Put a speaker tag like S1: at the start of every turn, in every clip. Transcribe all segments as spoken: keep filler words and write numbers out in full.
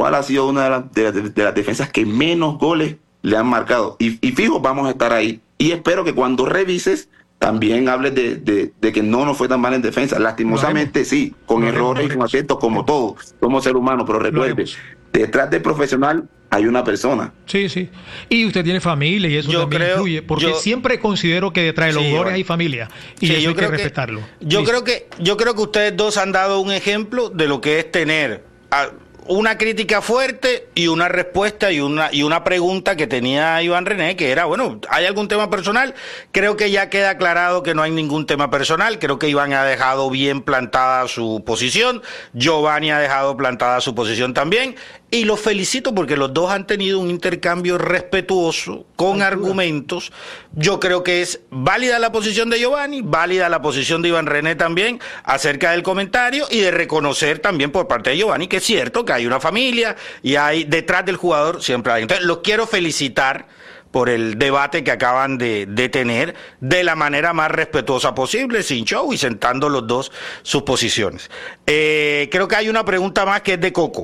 S1: cuál ha sido una de, la, de, de, de las defensas que menos goles le han marcado. Y, y fijo, vamos a estar ahí. Y espero que cuando revises también hables de, de, de que no nos fue tan mal en defensa. Lastimosamente sí, con errores y con aciertos como todos, somos seres humanos, pero recuerde, detrás del profesional hay una persona.
S2: Sí, sí. Y usted tiene familia y eso yo también creo, influye, porque yo, siempre considero que detrás de los sí, jugadores hay familia y sí, eso hay que respetarlo.
S3: Que, yo
S2: Listo.
S3: creo que yo creo que ustedes dos han dado un ejemplo de lo que es tener a, una crítica fuerte y una respuesta y una y una pregunta que tenía Iván René, que era, bueno, ¿hay algún tema personal? Creo que ya queda aclarado que no hay ningún tema personal. Creo que Iván ha dejado bien plantada su posición, Giovanni ha dejado plantada su posición también, y los felicito porque los dos han tenido un intercambio respetuoso, con argumentos. Yo creo que es válida la posición de Giovanni, válida la posición de Iván René también, acerca del comentario, y de reconocer también por parte de Giovanni que es cierto que hay una familia y hay detrás del jugador siempre hay. Entonces, los quiero felicitar por el debate que acaban de, de tener de la manera más respetuosa posible, sin show y sentando los dos sus posiciones. Eh, creo que hay una pregunta más que es de Coco.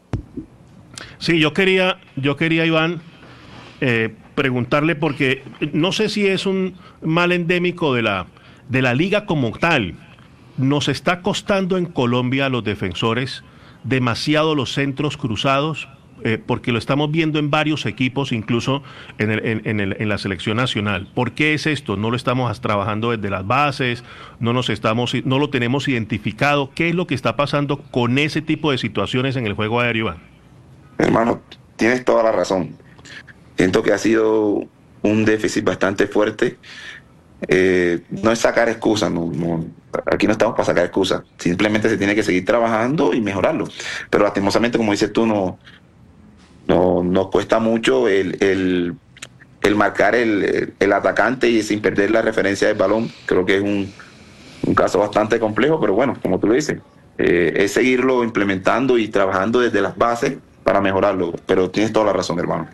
S4: Sí, yo quería, yo quería, Iván, eh, preguntarle, porque no sé si es un mal endémico de la, de la liga como tal. Nos está costando en Colombia a los defensores demasiado los centros cruzados, eh, porque lo estamos viendo en varios equipos, incluso en, el, en, en, el, en la selección nacional. ¿Por qué es esto? No lo estamos trabajando desde las bases, no nos estamos, no lo tenemos identificado. ¿Qué es lo que está pasando con ese tipo de situaciones en el juego aéreo, Iván?
S1: Hermano, tienes toda la razón. Siento que ha sido un déficit bastante fuerte. Eh, no es sacar excusas, no, no, aquí no estamos para sacar excusas. Simplemente se tiene que seguir trabajando y mejorarlo. Pero lastimosamente, como dices tú, no, no nos cuesta mucho el, el, el marcar el, el atacante y sin perder la referencia del balón. Creo que es un, un caso bastante complejo, pero bueno, como tú lo dices, eh, es seguirlo implementando y trabajando desde las bases para mejorarlo, pero tienes toda la razón, hermano.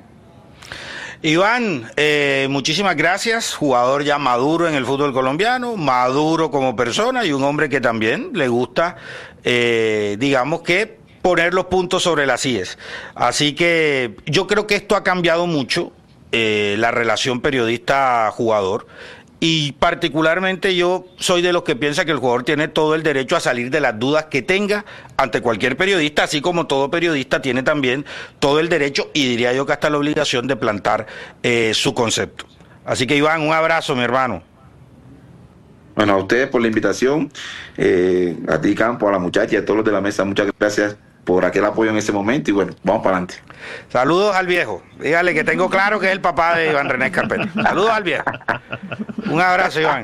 S3: Iván, eh, muchísimas gracias, jugador ya maduro en el fútbol colombiano, maduro como persona y un hombre que también le gusta, eh, digamos que, poner los puntos sobre las íes. Así que yo creo que esto ha cambiado mucho, eh, la relación periodista-jugador. Y particularmente yo soy de los que piensa que el jugador tiene todo el derecho a salir de las dudas que tenga ante cualquier periodista, así como todo periodista tiene también todo el derecho, y diría yo que hasta la obligación, de plantar eh, su concepto. Así que, Iván, un abrazo, mi hermano.
S1: Bueno, a ustedes por la invitación, eh, a ti, Campo, a la muchacha y a todos los de la mesa, muchas gracias por aquel apoyo en ese momento, y bueno, vamos para adelante.
S3: Saludos al viejo, dígale que tengo claro que es el papá de Iván René Escarpeta. Saludos al viejo. Un abrazo, Iván.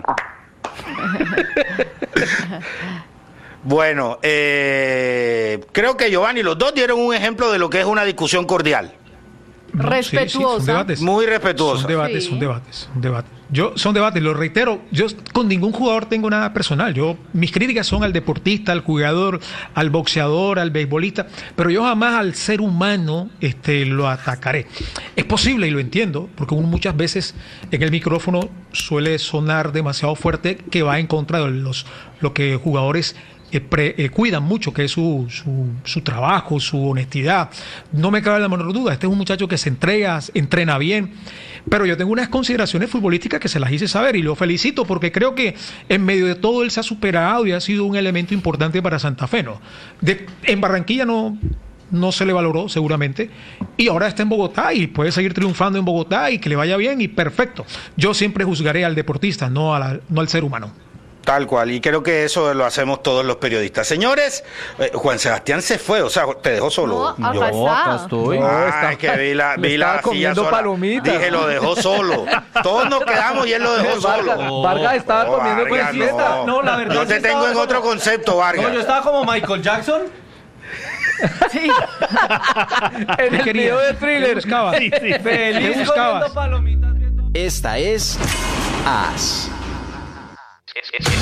S3: Bueno, eh, creo que Giovanni, los dos dieron un ejemplo de lo que es una discusión cordial.
S2: No,
S5: respetuosa.
S2: Sí, sí, son debates.
S3: Muy respetuosa.
S2: Son debates, sí. son debates, son debates. Yo, son debates, lo reitero, yo con ningún jugador tengo nada personal. Yo, mis críticas son al deportista, al jugador, al boxeador, al beisbolista, pero yo jamás al ser humano este, lo atacaré. Es posible y lo entiendo, porque uno muchas veces en el micrófono suele sonar demasiado fuerte, que va en contra de los, lo que jugadores Eh, pre, eh, cuidan mucho, que es su, su, su trabajo, su honestidad. No me cabe la menor duda, este es un muchacho que se entrega, entrena bien, pero yo tengo unas consideraciones futbolísticas que se las hice saber y lo felicito porque creo que en medio de todo él se ha superado y ha sido un elemento importante para Santa Fe, ¿no? De, en Barranquilla no, no se le valoró seguramente, y ahora está en Bogotá y puede seguir triunfando en Bogotá y que le vaya bien y perfecto. Yo siempre juzgaré al deportista, no, a la, no al ser humano.
S3: Tal cual, y creo que eso lo hacemos todos los periodistas. Señores, eh, Juan Sebastián se fue, o sea, te dejó solo.
S5: No,
S6: Yo acá estoy.
S3: No, Ay, es que vi la, vi la silla sola.
S6: Palomitas.
S3: Dije, lo dejó solo. Todos nos quedamos y él lo dejó
S6: Vargas,
S3: solo.
S6: Vargas estaba
S3: No,
S6: comiendo
S3: Vargas,
S6: con siesta.
S3: no.
S6: No, la verdad.
S3: Yo
S6: sí
S3: te tengo
S6: estaba
S3: en
S6: como...
S3: otro concepto, Vargas.
S6: No, yo estaba como Michael Jackson.
S5: Sí.
S6: En el video de Thriller.
S2: Buscaba.
S6: Sí, sí. Feliz
S2: ¿Qué buscabas?
S6: comiendo palomitas. Viendo...
S7: Esta es As.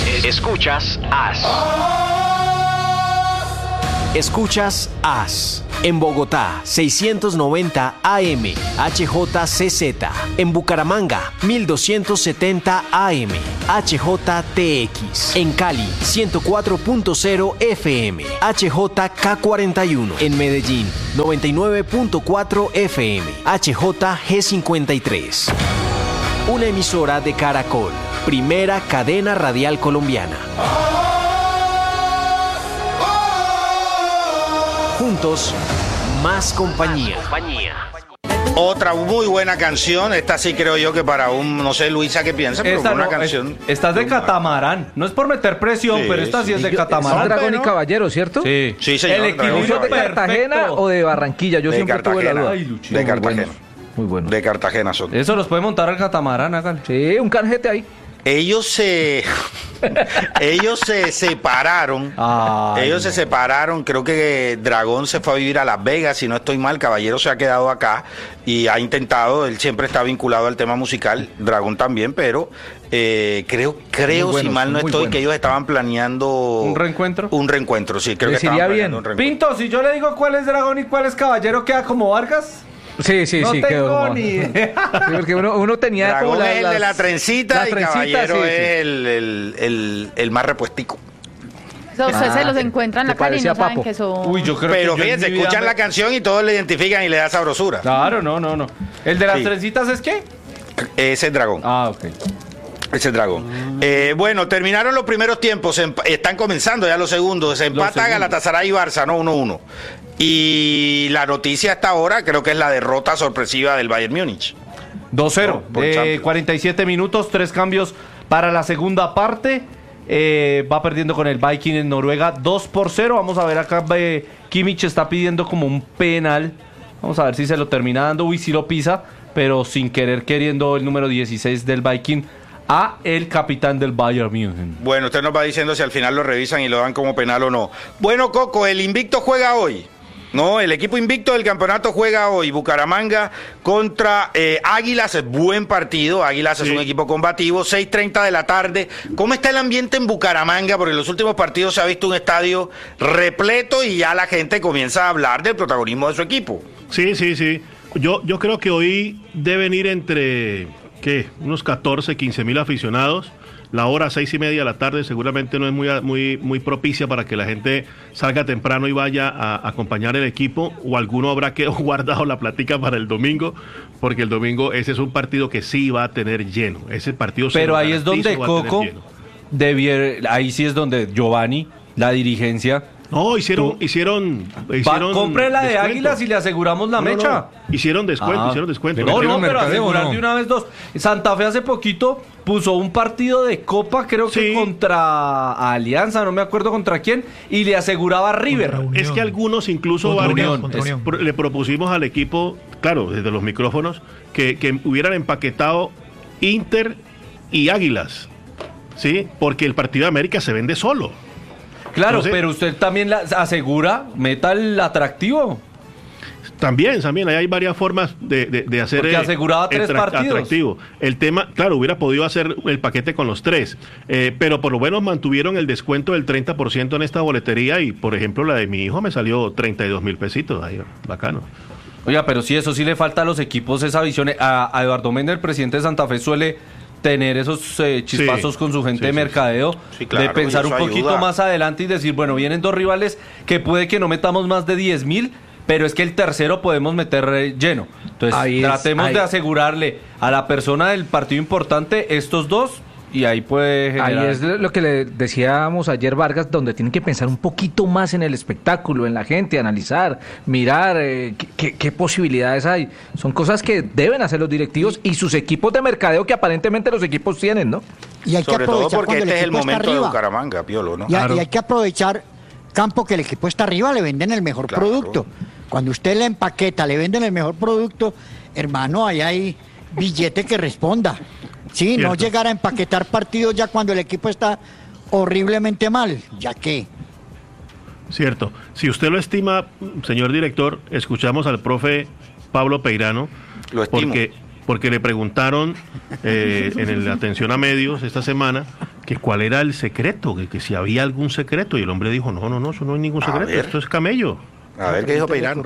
S7: Escuchas As. Escuchas As. En Bogotá, seiscientos noventa A M, H J C Z. En Bucaramanga, mil doscientos setenta A M, H J T X. En Cali, ciento cuatro punto cero F M, H J K cuarenta y uno. En Medellín, noventa y nueve punto cuatro F M, H J G cincuenta y tres. Una emisora de Caracol, primera cadena radial colombiana. Juntos, más compañía.
S3: Otra muy buena canción, esta sí creo yo que para un, no sé Luisa qué piensa, pero
S6: Esta
S3: una
S6: no,
S3: canción.
S6: es- esta es de catamarán. No es por meter presión,
S3: Sí,
S6: pero esta sí,
S3: sí.
S6: es de
S5: Son
S6: catamarán.
S5: Dragón y
S3: bueno.
S5: Caballero, ¿cierto?
S6: Sí,
S3: Sí, señor,
S6: El
S3: Dragón y
S6: equilibrio
S5: ¿Son de
S3: Caballero.
S5: Cartagena
S6: perfecto.
S5: o de Barranquilla? Yo
S3: De
S5: siempre tuve la
S3: Cartagena.
S5: duda.
S6: Ay, Luchito.
S3: De
S5: Muy
S3: Cartagena.
S5: buenos, Muy bueno.
S3: De Cartagena son.
S6: Eso los puede montar al catamarán, hágale.
S5: Sí, un canjete ahí.
S3: Ellos se ellos se separaron.
S6: Ay,
S3: ellos se separaron. Creo que Dragón se fue a vivir a Las Vegas, si no estoy mal. Caballero se ha quedado acá y ha intentado. Él siempre está vinculado al tema musical. Dragón también, pero eh, creo, creo
S5: Muy buenos,
S3: si mal no
S5: muy
S3: estoy,
S5: buenos.
S3: que ellos estaban planeando
S6: ¿Un reencuentro?
S3: Un reencuentro, sí, creo
S5: Les
S3: que estaban
S5: iría
S3: planeando
S5: bien.
S3: un reencuentro.
S6: Pinto, si yo le digo cuál es dragón y cuál es caballero, ¿queda como Vargas?
S5: Sí, sí,
S6: no
S5: sí.
S6: tengo
S5: quedó como-
S6: ni idea.
S5: Sí, porque uno, uno tenía
S3: Dragón
S5: como la-
S3: es el de la
S5: las-
S3: trencita
S5: las
S3: y
S5: trencitas,
S3: Caballero
S5: sí, sí.
S3: es el, el, el, el más repuestico.
S8: O sea, ustedes
S5: Ah,
S8: se los encuentran en la
S5: te
S8: calle y
S5: parecía
S8: no saben
S5: Papo.
S8: que son...
S6: Uy, yo creo
S3: Pero
S6: que yo en
S3: fíjense,
S6: mi vida
S3: escuchan
S6: me-
S3: la canción y todos le identifican y le da sabrosura.
S6: Claro, no, no, no. ¿El de las
S3: Sí.
S6: trencitas es qué?
S3: Ese es Dragón.
S6: Ah, ok.
S3: Ese es Dragón. Eh, bueno, terminaron los primeros tiempos. emp- Están comenzando ya los segundos. Se empata
S6: segundos.
S3: Galatasaray y Barça, ¿no? uno uno. Y la noticia hasta ahora creo que es la derrota sorpresiva del Bayern Múnich.
S6: dos cero.
S3: No, por
S6: Eh,
S3: Champions.
S6: cuarenta y siete minutos, tres cambios para la segunda parte. Eh, va perdiendo con el Viking en Noruega dos por cero. Vamos a ver acá, eh, Kimmich está pidiendo como un penal. Vamos a ver si se lo termina dando. Uy, si lo pisa, pero sin querer queriendo el número dieciséis del Viking a el capitán del Bayern München.
S3: Bueno, usted nos va diciendo si al final lo revisan y lo dan como penal o no. Bueno, Coco, el invicto juega hoy. No, el equipo invicto del campeonato juega hoy. Bucaramanga contra eh, Águilas, es buen partido. Águilas es
S4: Sí.
S3: un equipo combativo. seis treinta de la tarde. ¿Cómo está el ambiente en Bucaramanga? Porque en los últimos partidos se ha visto un estadio repleto y ya la gente comienza a hablar del protagonismo de su equipo.
S4: Sí, sí, sí. Yo, yo creo que hoy deben ir entre, ¿qué? Unos catorce, quince mil aficionados. La hora seis y media de la tarde seguramente no es muy, muy, muy propicia para que la gente salga temprano y vaya a, a acompañar el equipo, o alguno habrá que guardado la platica para el domingo, porque el domingo ese es un partido que sí va a tener lleno. Ese partido se
S6: Pero
S4: lo
S6: ahí es donde
S4: garantizo, va a tener
S6: Coco
S4: lleno.
S6: debiera, ahí sí es donde Giovanni, la dirigencia,
S4: No, hicieron,
S6: Tú-
S4: hicieron,
S6: va,
S4: hicieron
S6: compre la de
S4: descuento.
S6: Águilas y le aseguramos la
S4: No, no,
S6: mecha.
S4: no. Hicieron descuento,
S6: Ah.
S4: hicieron descuento.
S6: No,
S9: metieron
S6: no, pero
S9: mercadeo,
S6: asegurar
S9: ¿no?
S6: de una vez dos. Santa Fe hace poquito puso un partido de Copa, creo que
S4: Sí.
S6: contra Alianza, no me acuerdo contra quién, y le aseguraba a River.
S2: Contra Unión.
S4: Es que algunos, incluso
S2: Contra
S4: Vargas,
S2: Unión, contra
S4: es-
S2: Unión.
S4: pro- le propusimos al equipo, claro, desde los micrófonos, que, que hubieran empaquetado Inter y Águilas, ¿sí? Porque el partido de América se vende solo.
S6: Claro,
S4: Entonces-
S6: pero usted también la asegura, meta el atractivo.
S4: También, también, ahí hay varias formas de, de- de hacer
S6: Porque aseguraba tres
S4: atrac-
S6: partidos.
S4: atractivo. El tema, claro, hubiera podido hacer el paquete con los tres, eh, pero por lo menos mantuvieron el descuento del treinta por ciento en esta boletería y, por ejemplo, la de mi hijo me salió treinta y dos mil pesitos, ahí, bacano.
S6: Oiga, pero sí, eso sí le falta a los equipos esa visión. A, a Eduardo Méndez, el presidente de Santa Fe, suele tener esos eh, chispazos
S4: Sí,
S6: con su gente
S4: sí,
S6: de
S4: sí,
S6: mercadeo,
S3: Sí, claro,
S6: de pensar
S3: y
S6: un
S3: eso
S6: poquito
S3: ayuda.
S6: más adelante y decir, bueno, vienen dos rivales que puede que no metamos más de diez mil, pero es que el tercero podemos meter eh, lleno. Entonces,
S5: Ahí es,
S6: tratemos
S5: ahí.
S6: de asegurarle a la persona del partido importante estos dos y ahí puede generar...
S5: Ahí es lo que le decíamos ayer, Vargas, donde tienen que pensar un poquito más en el espectáculo, en la gente, analizar, mirar eh, qué, qué- qué posibilidades hay. Son cosas que deben hacer los directivos y sus equipos de mercadeo que aparentemente los equipos tienen, ¿no?
S10: Y hay que
S3: Sobre todo
S10: aprovechar
S3: porque
S10: cuando
S3: este es el
S10: equipo está
S3: momento de
S10: arriba.
S3: Bucaramanga, Piolo, ¿no?
S10: Y, hay- y hay que aprovechar campo que el equipo está arriba, le venden el mejor
S3: Claro.
S10: producto. Cuando usted le empaqueta, le venden el mejor producto, hermano, ahí hay billete que responda. Sí, no
S4: Cierto.
S10: llegar a empaquetar partidos ya cuando el equipo está horriblemente mal, ya que
S4: Cierto. Si usted lo estima, señor director, escuchamos al profe Pablo Peirano,
S3: Lo estimo.
S4: porque, porque le preguntaron eh, en el- la atención a medios esta semana que cuál era el secreto, que, que si había algún secreto, y el hombre dijo, no, no, no, eso no hay ningún
S3: A
S4: secreto,
S3: ver.
S4: esto es camello.
S3: A ver qué dijo Peirano.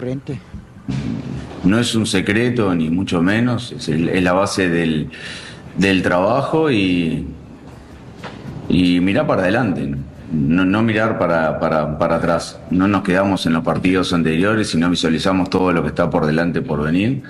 S8: No es un secreto, ni mucho menos, es, el, es la base del, del trabajo y, y mirar para adelante, no, no mirar para, para, para atrás. No nos quedamos en los partidos anteriores, sino visualizamos todo lo que está por delante, por venir.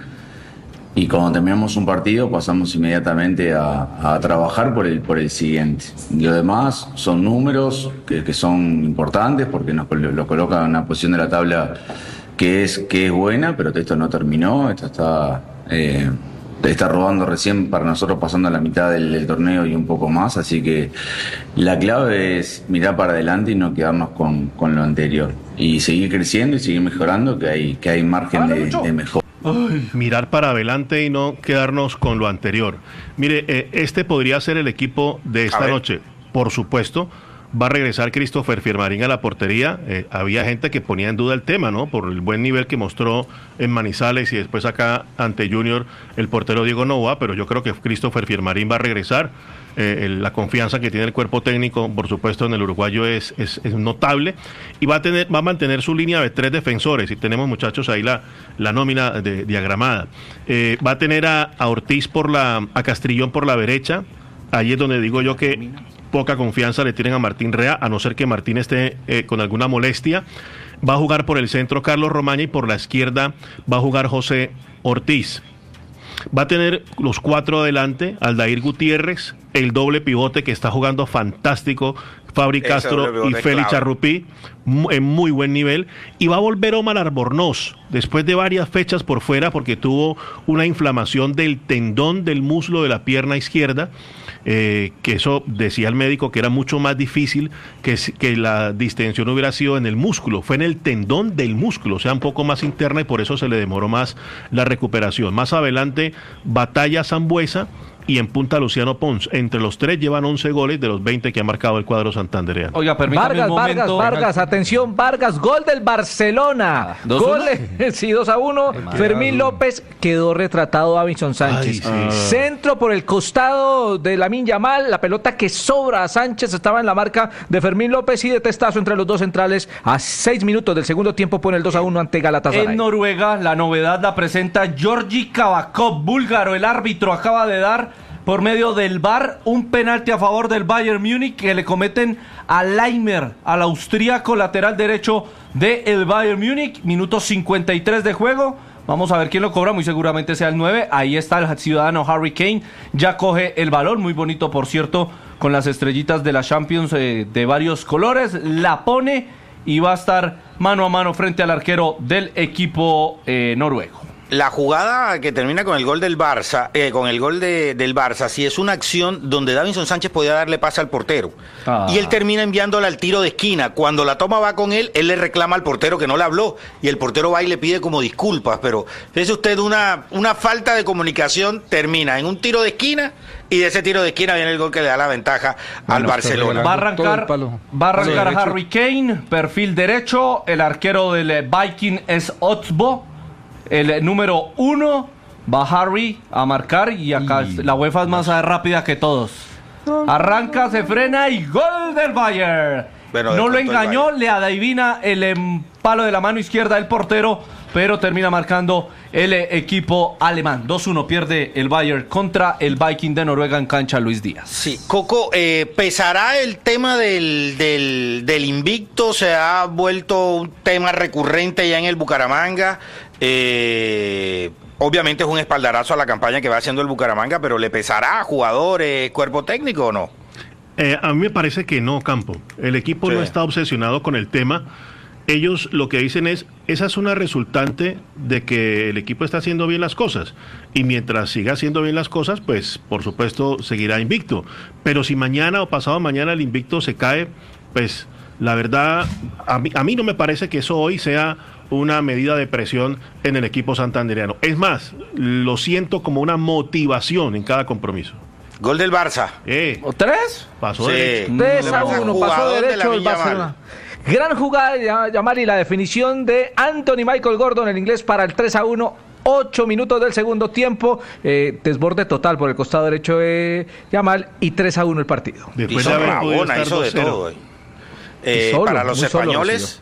S8: Y cuando terminamos un partido pasamos inmediatamente a, a trabajar por el, por el siguiente. Y lo demás son números que, que son importantes porque nos lo colocan en una posición de la tabla que es, que es buena, pero esto no terminó, esto está, eh, está rodando recién para nosotros pasando a la mitad del, del torneo y un poco más, así que la clave es mirar para adelante y no quedarnos con, con lo anterior. Y seguir creciendo y seguir mejorando, que hay, que hay margen de, de mejora.
S4: Ay, mirar para adelante y no quedarnos con lo anterior. Mire, eh, este podría ser el equipo de esta noche, por supuesto. Va a regresar Christopher Fiermarín a la portería. Eh, había gente que ponía en duda el tema, ¿no? Por el buen nivel que mostró en Manizales y después acá ante Junior el portero Diego Novoa, pero yo creo que Christopher Fiermarín va a regresar. Eh, el, la confianza que tiene el cuerpo técnico, por supuesto, en el uruguayo es, es, es notable, y va a tener, va a mantener su línea de tres defensores, y tenemos, muchachos, ahí la, la nómina de, diagramada. Eh, va a tener a, a Ortiz por la, a Castrillón por la derecha. Ahí es donde digo yo que poca confianza le tienen a Martín Rea, a no ser que Martín esté eh, con alguna molestia. Va a jugar por el centro Carlos Romaña y por la izquierda va a jugar José Ortiz. Va a tener los cuatro adelante, Aldair Gutiérrez, el doble pivote que está jugando fantástico, Fabri Castro y Félix Charrupí, en muy buen nivel, y va a volver Omar Albornoz después de varias fechas por fuera porque tuvo una inflamación del tendón del muslo de la pierna izquierda, eh, que eso decía el médico que era mucho más difícil que, que la distensión hubiera sido en el músculo, fue en el tendón del músculo, o sea, un poco más interna, y por eso se le demoró más la recuperación. Más adelante, Batalla Sambuesa y en punta Luciano Pons. Entre los tres llevan once goles de los veinte que ha marcado el cuadro santandereano.
S5: Oiga, permítame Vargas, un momento. Vargas, Vargas, atención, Vargas, gol del Barcelona. Gol, sí, dos a uno. Fermín López quedó retratado a Davinson Sánchez. Ay, sí. Centro por el costado de Lamine Yamal, la pelota que sobra a Sánchez estaba en la marca de Fermín López y de testazo entre los dos centrales a seis minutos del segundo tiempo pone el dos a uno ante Galatasaray.
S6: En Noruega, la novedad la presenta Georgi Kavakov, búlgaro. El árbitro acaba de dar por medio del V A R un penalti a favor del Bayern Múnich que le cometen a Leimer, al austríaco lateral derecho del Bayern Múnich. Minuto cincuenta y tres de juego. Vamos a ver quién lo cobra, muy seguramente sea el nueve. Ahí está el ciudadano Harry Kane, ya coge el balón, muy bonito por cierto, con las estrellitas de la Champions eh, de varios colores. La pone y va a estar mano a mano frente al arquero del equipo eh, noruego.
S3: La jugada que termina con el gol del Barça, eh, con el gol de, del Barça, sí es una acción donde Davinson Sánchez podía darle pase al portero. Ah. Y él termina enviándola al tiro de esquina. Cuando la toma va con él, él le reclama al portero que no le habló. Y el portero va y le pide como disculpas. Pero fíjese usted, una, una falta de comunicación termina en un tiro de esquina. Y de ese tiro de esquina viene el gol que le da la ventaja bueno, al Barcelona.
S6: Va a arrancar, va a arrancar Harry Kane, perfil derecho. El arquero del Viking es Otsbo. El número uno va Harry a marcar y acá y... la UEFA es más rápida que todos. Arranca, se frena y gol del Bayern. Bueno, no lo engañó, le adivina el palo de la mano izquierda del portero, pero termina marcando el equipo alemán. dos uno pierde el Bayern contra el Viking de Noruega en cancha Luis Díaz.
S3: Sí, Coco, eh, ¿pesará el tema del, del, del invicto? Se ha vuelto un tema recurrente ya en el Bucaramanga. Eh, obviamente es un espaldarazo a la campaña que va haciendo el Bucaramanga, pero ¿le pesará a jugadores, cuerpo técnico o no?
S4: Eh, a mí me parece que no, Campo. El equipo sí. no está obsesionado con el tema. Ellos lo que dicen es, esa es una resultante de que el equipo está haciendo bien las cosas. Y mientras siga haciendo bien las cosas, pues por supuesto seguirá invicto. Pero si mañana o pasado mañana el invicto se cae, pues la verdad, a mí, a mí no me parece que eso hoy sea una medida de presión en el equipo santandereano. Es más, lo siento como una motivación en cada compromiso.
S3: Gol del Barça.
S4: Eh,
S6: ¿O tres?
S4: Pasó
S3: sí.
S4: derecho.
S5: tres a uno, pasó derecho el Barcelona. Gran jugada, Yamal, y la definición de Anthony Michael Gordon, el inglés, para el tres a uno. Ocho minutos del segundo tiempo, eh, desborde total por el costado derecho de Yamal y tres a uno el partido.
S3: Después hizo de haber Rabona, hizo de todo. Eh, para los españoles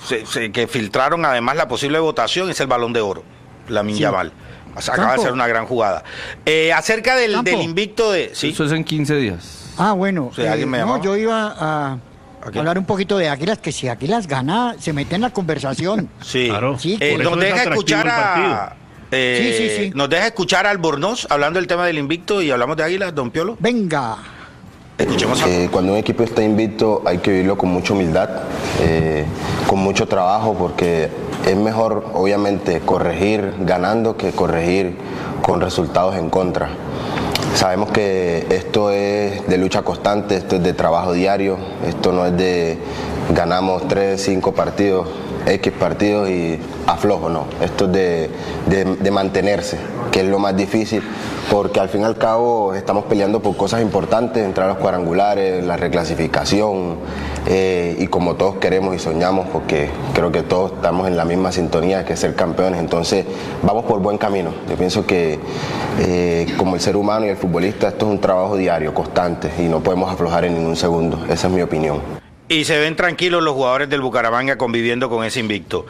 S3: se, se, que filtraron además la posible votación, es el Balón de Oro, Lamine
S10: Sí.
S3: Yamal. O sea, acaba
S10: Campo.
S3: de ser una gran jugada. Eh, acerca del,
S10: Campo.
S3: del invicto de... ¿sí?
S6: Eso es en quince días.
S10: Ah, bueno.
S3: Sí, ¿alguien me
S10: no,
S3: llamaba?
S10: yo iba a
S3: ¿A qué?
S10: hablar un poquito de Águilas, que si Águilas gana, se mete en la conversación.
S3: Sí.
S4: Claro.
S10: Sí,
S3: Eh,
S4: por eso
S3: nos
S4: es
S3: deja
S4: atractivo
S3: escuchar
S4: el partido.
S3: a... eh,
S10: Sí, sí, sí.
S3: Nos deja escuchar a Albornoz hablando del tema del invicto y hablamos de Águilas, don Piolo.
S10: Venga.
S3: Escuchemos a...
S9: Eh, cuando un equipo está invicto hay que vivirlo con mucha humildad, eh, con mucho trabajo, porque es mejor obviamente corregir ganando que corregir con resultados en contra. Sabemos que esto es de lucha constante, esto es de trabajo diario, esto no es de ganamos tres, cinco partidos, X partidos y aflojo, no. Esto es de, de, de mantenerse, que es lo más difícil, porque al fin y al cabo estamos peleando por cosas importantes, entrar a los cuadrangulares, la reclasificación, eh, y como todos queremos y soñamos, porque creo que todos estamos en la misma sintonía, que es ser campeones, entonces vamos por buen camino. Yo pienso que eh, como el ser humano y el futbolista, esto es un trabajo diario, constante, y no podemos aflojar en ningún segundo. Esa es mi opinión.
S3: Y se ven tranquilos los jugadores del Bucaramanga conviviendo con ese invicto.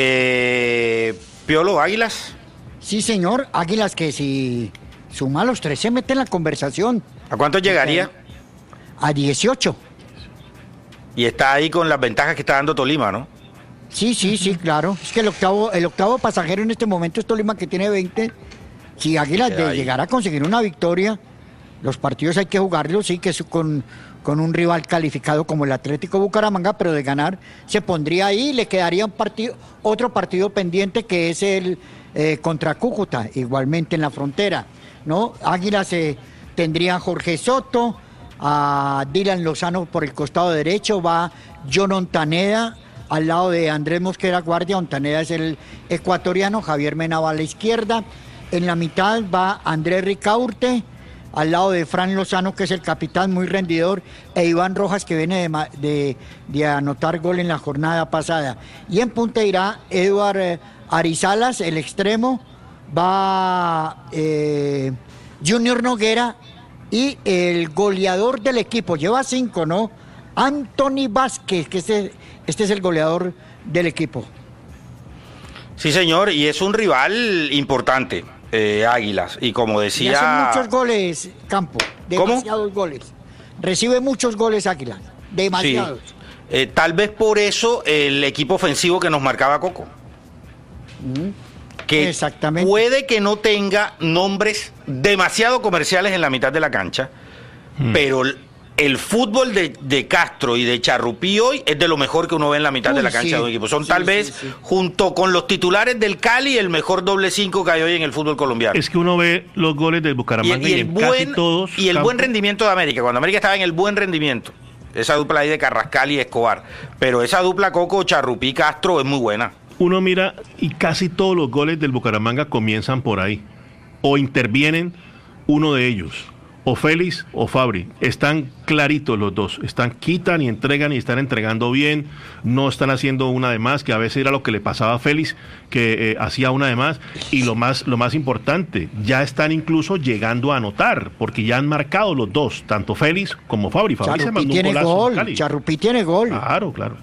S3: Eh, Piolo, Águilas.
S10: Sí, señor. Águilas que si suma los tres se mete en la conversación.
S3: ¿A cuánto llegaría?
S10: A dieciocho.
S3: Y está ahí con las ventajas que está dando Tolima, ¿no?
S10: Sí, sí, sí, claro. Es que el octavo, el octavo pasajero en este momento es Tolima, que tiene veinte. Si Águilas
S3: Queda
S10: de
S3: ahí.
S10: llegar a conseguir una victoria, los partidos hay que jugarlos, sí, que es con, con un rival calificado como el Atlético Bucaramanga, pero de ganar se pondría ahí, le quedaría un partido, otro partido pendiente, que es el eh, contra Cúcuta, igualmente en la frontera, ¿no? Águilas eh, tendría a Jorge Soto, a Dylan Lozano por el costado derecho, va John Ontaneda al lado de Andrés Mosquera Guardia. Ontaneda es el ecuatoriano, Javier Mena va a la izquierda, en la mitad va Andrés Ricaurte, al lado de Fran Lozano, que es el capitán muy rendidor, e Iván Rojas, que viene de, ma- de, de anotar gol en la jornada pasada. Y en punta irá Eduard eh, Arizalas, el extremo, va eh, Junior Noguera, y el goleador del equipo, lleva cinco, ¿no? Anthony Vázquez, que este, este es el goleador del equipo.
S3: Sí, señor, y es un rival importante, eh, Águilas. Y como
S10: Y hace
S3: decía...
S10: muchos goles, Campo,
S3: ¿Cómo?
S10: demasiados goles. Recibe muchos goles Águila, demasiados.
S3: Sí. Eh, tal vez por eso el equipo ofensivo que nos marcaba Coco. Que
S10: Exactamente.
S3: puede que no tenga nombres demasiado comerciales en la mitad de la cancha, pero el, el fútbol de, de Castro y de Charrupí hoy es de lo mejor que uno ve en la mitad
S10: Uy,
S3: de la cancha
S10: sí.
S3: de un equipo. Son
S10: Sí,
S3: tal
S10: sí,
S3: vez,
S10: sí.
S3: junto con los titulares del Cali, el mejor doble cinco que hay hoy en el fútbol colombiano.
S4: Es que uno ve los goles del
S3: Y,
S4: Bucaramanga
S3: y
S4: y,
S3: el
S4: en
S3: buen,
S4: casi todos
S3: y el buen
S4: campos-
S3: rendimiento de América, cuando América estaba en el buen rendimiento, esa dupla ahí de Carrascal y Escobar, pero esa dupla Coco, Charrupí, Castro es muy buena.
S4: uno mira y casi todos los goles del Bucaramanga comienzan por ahí. O intervienen uno de ellos. O Félix o Fabri. Están claritos los dos. Están, quitan y entregan y están entregando bien. No están haciendo una de más, que a veces era lo que le pasaba a Félix, que eh, hacía una de más. Y lo más, lo más importante, ya están incluso llegando a anotar, porque ya han marcado los dos, tanto Félix como Fabri. Fabri se
S10: Charrupí
S4: mandó un
S10: tiene
S4: golazo en
S10: gol,
S4: Cali.
S10: Charrupí tiene gol.
S4: Claro, claro.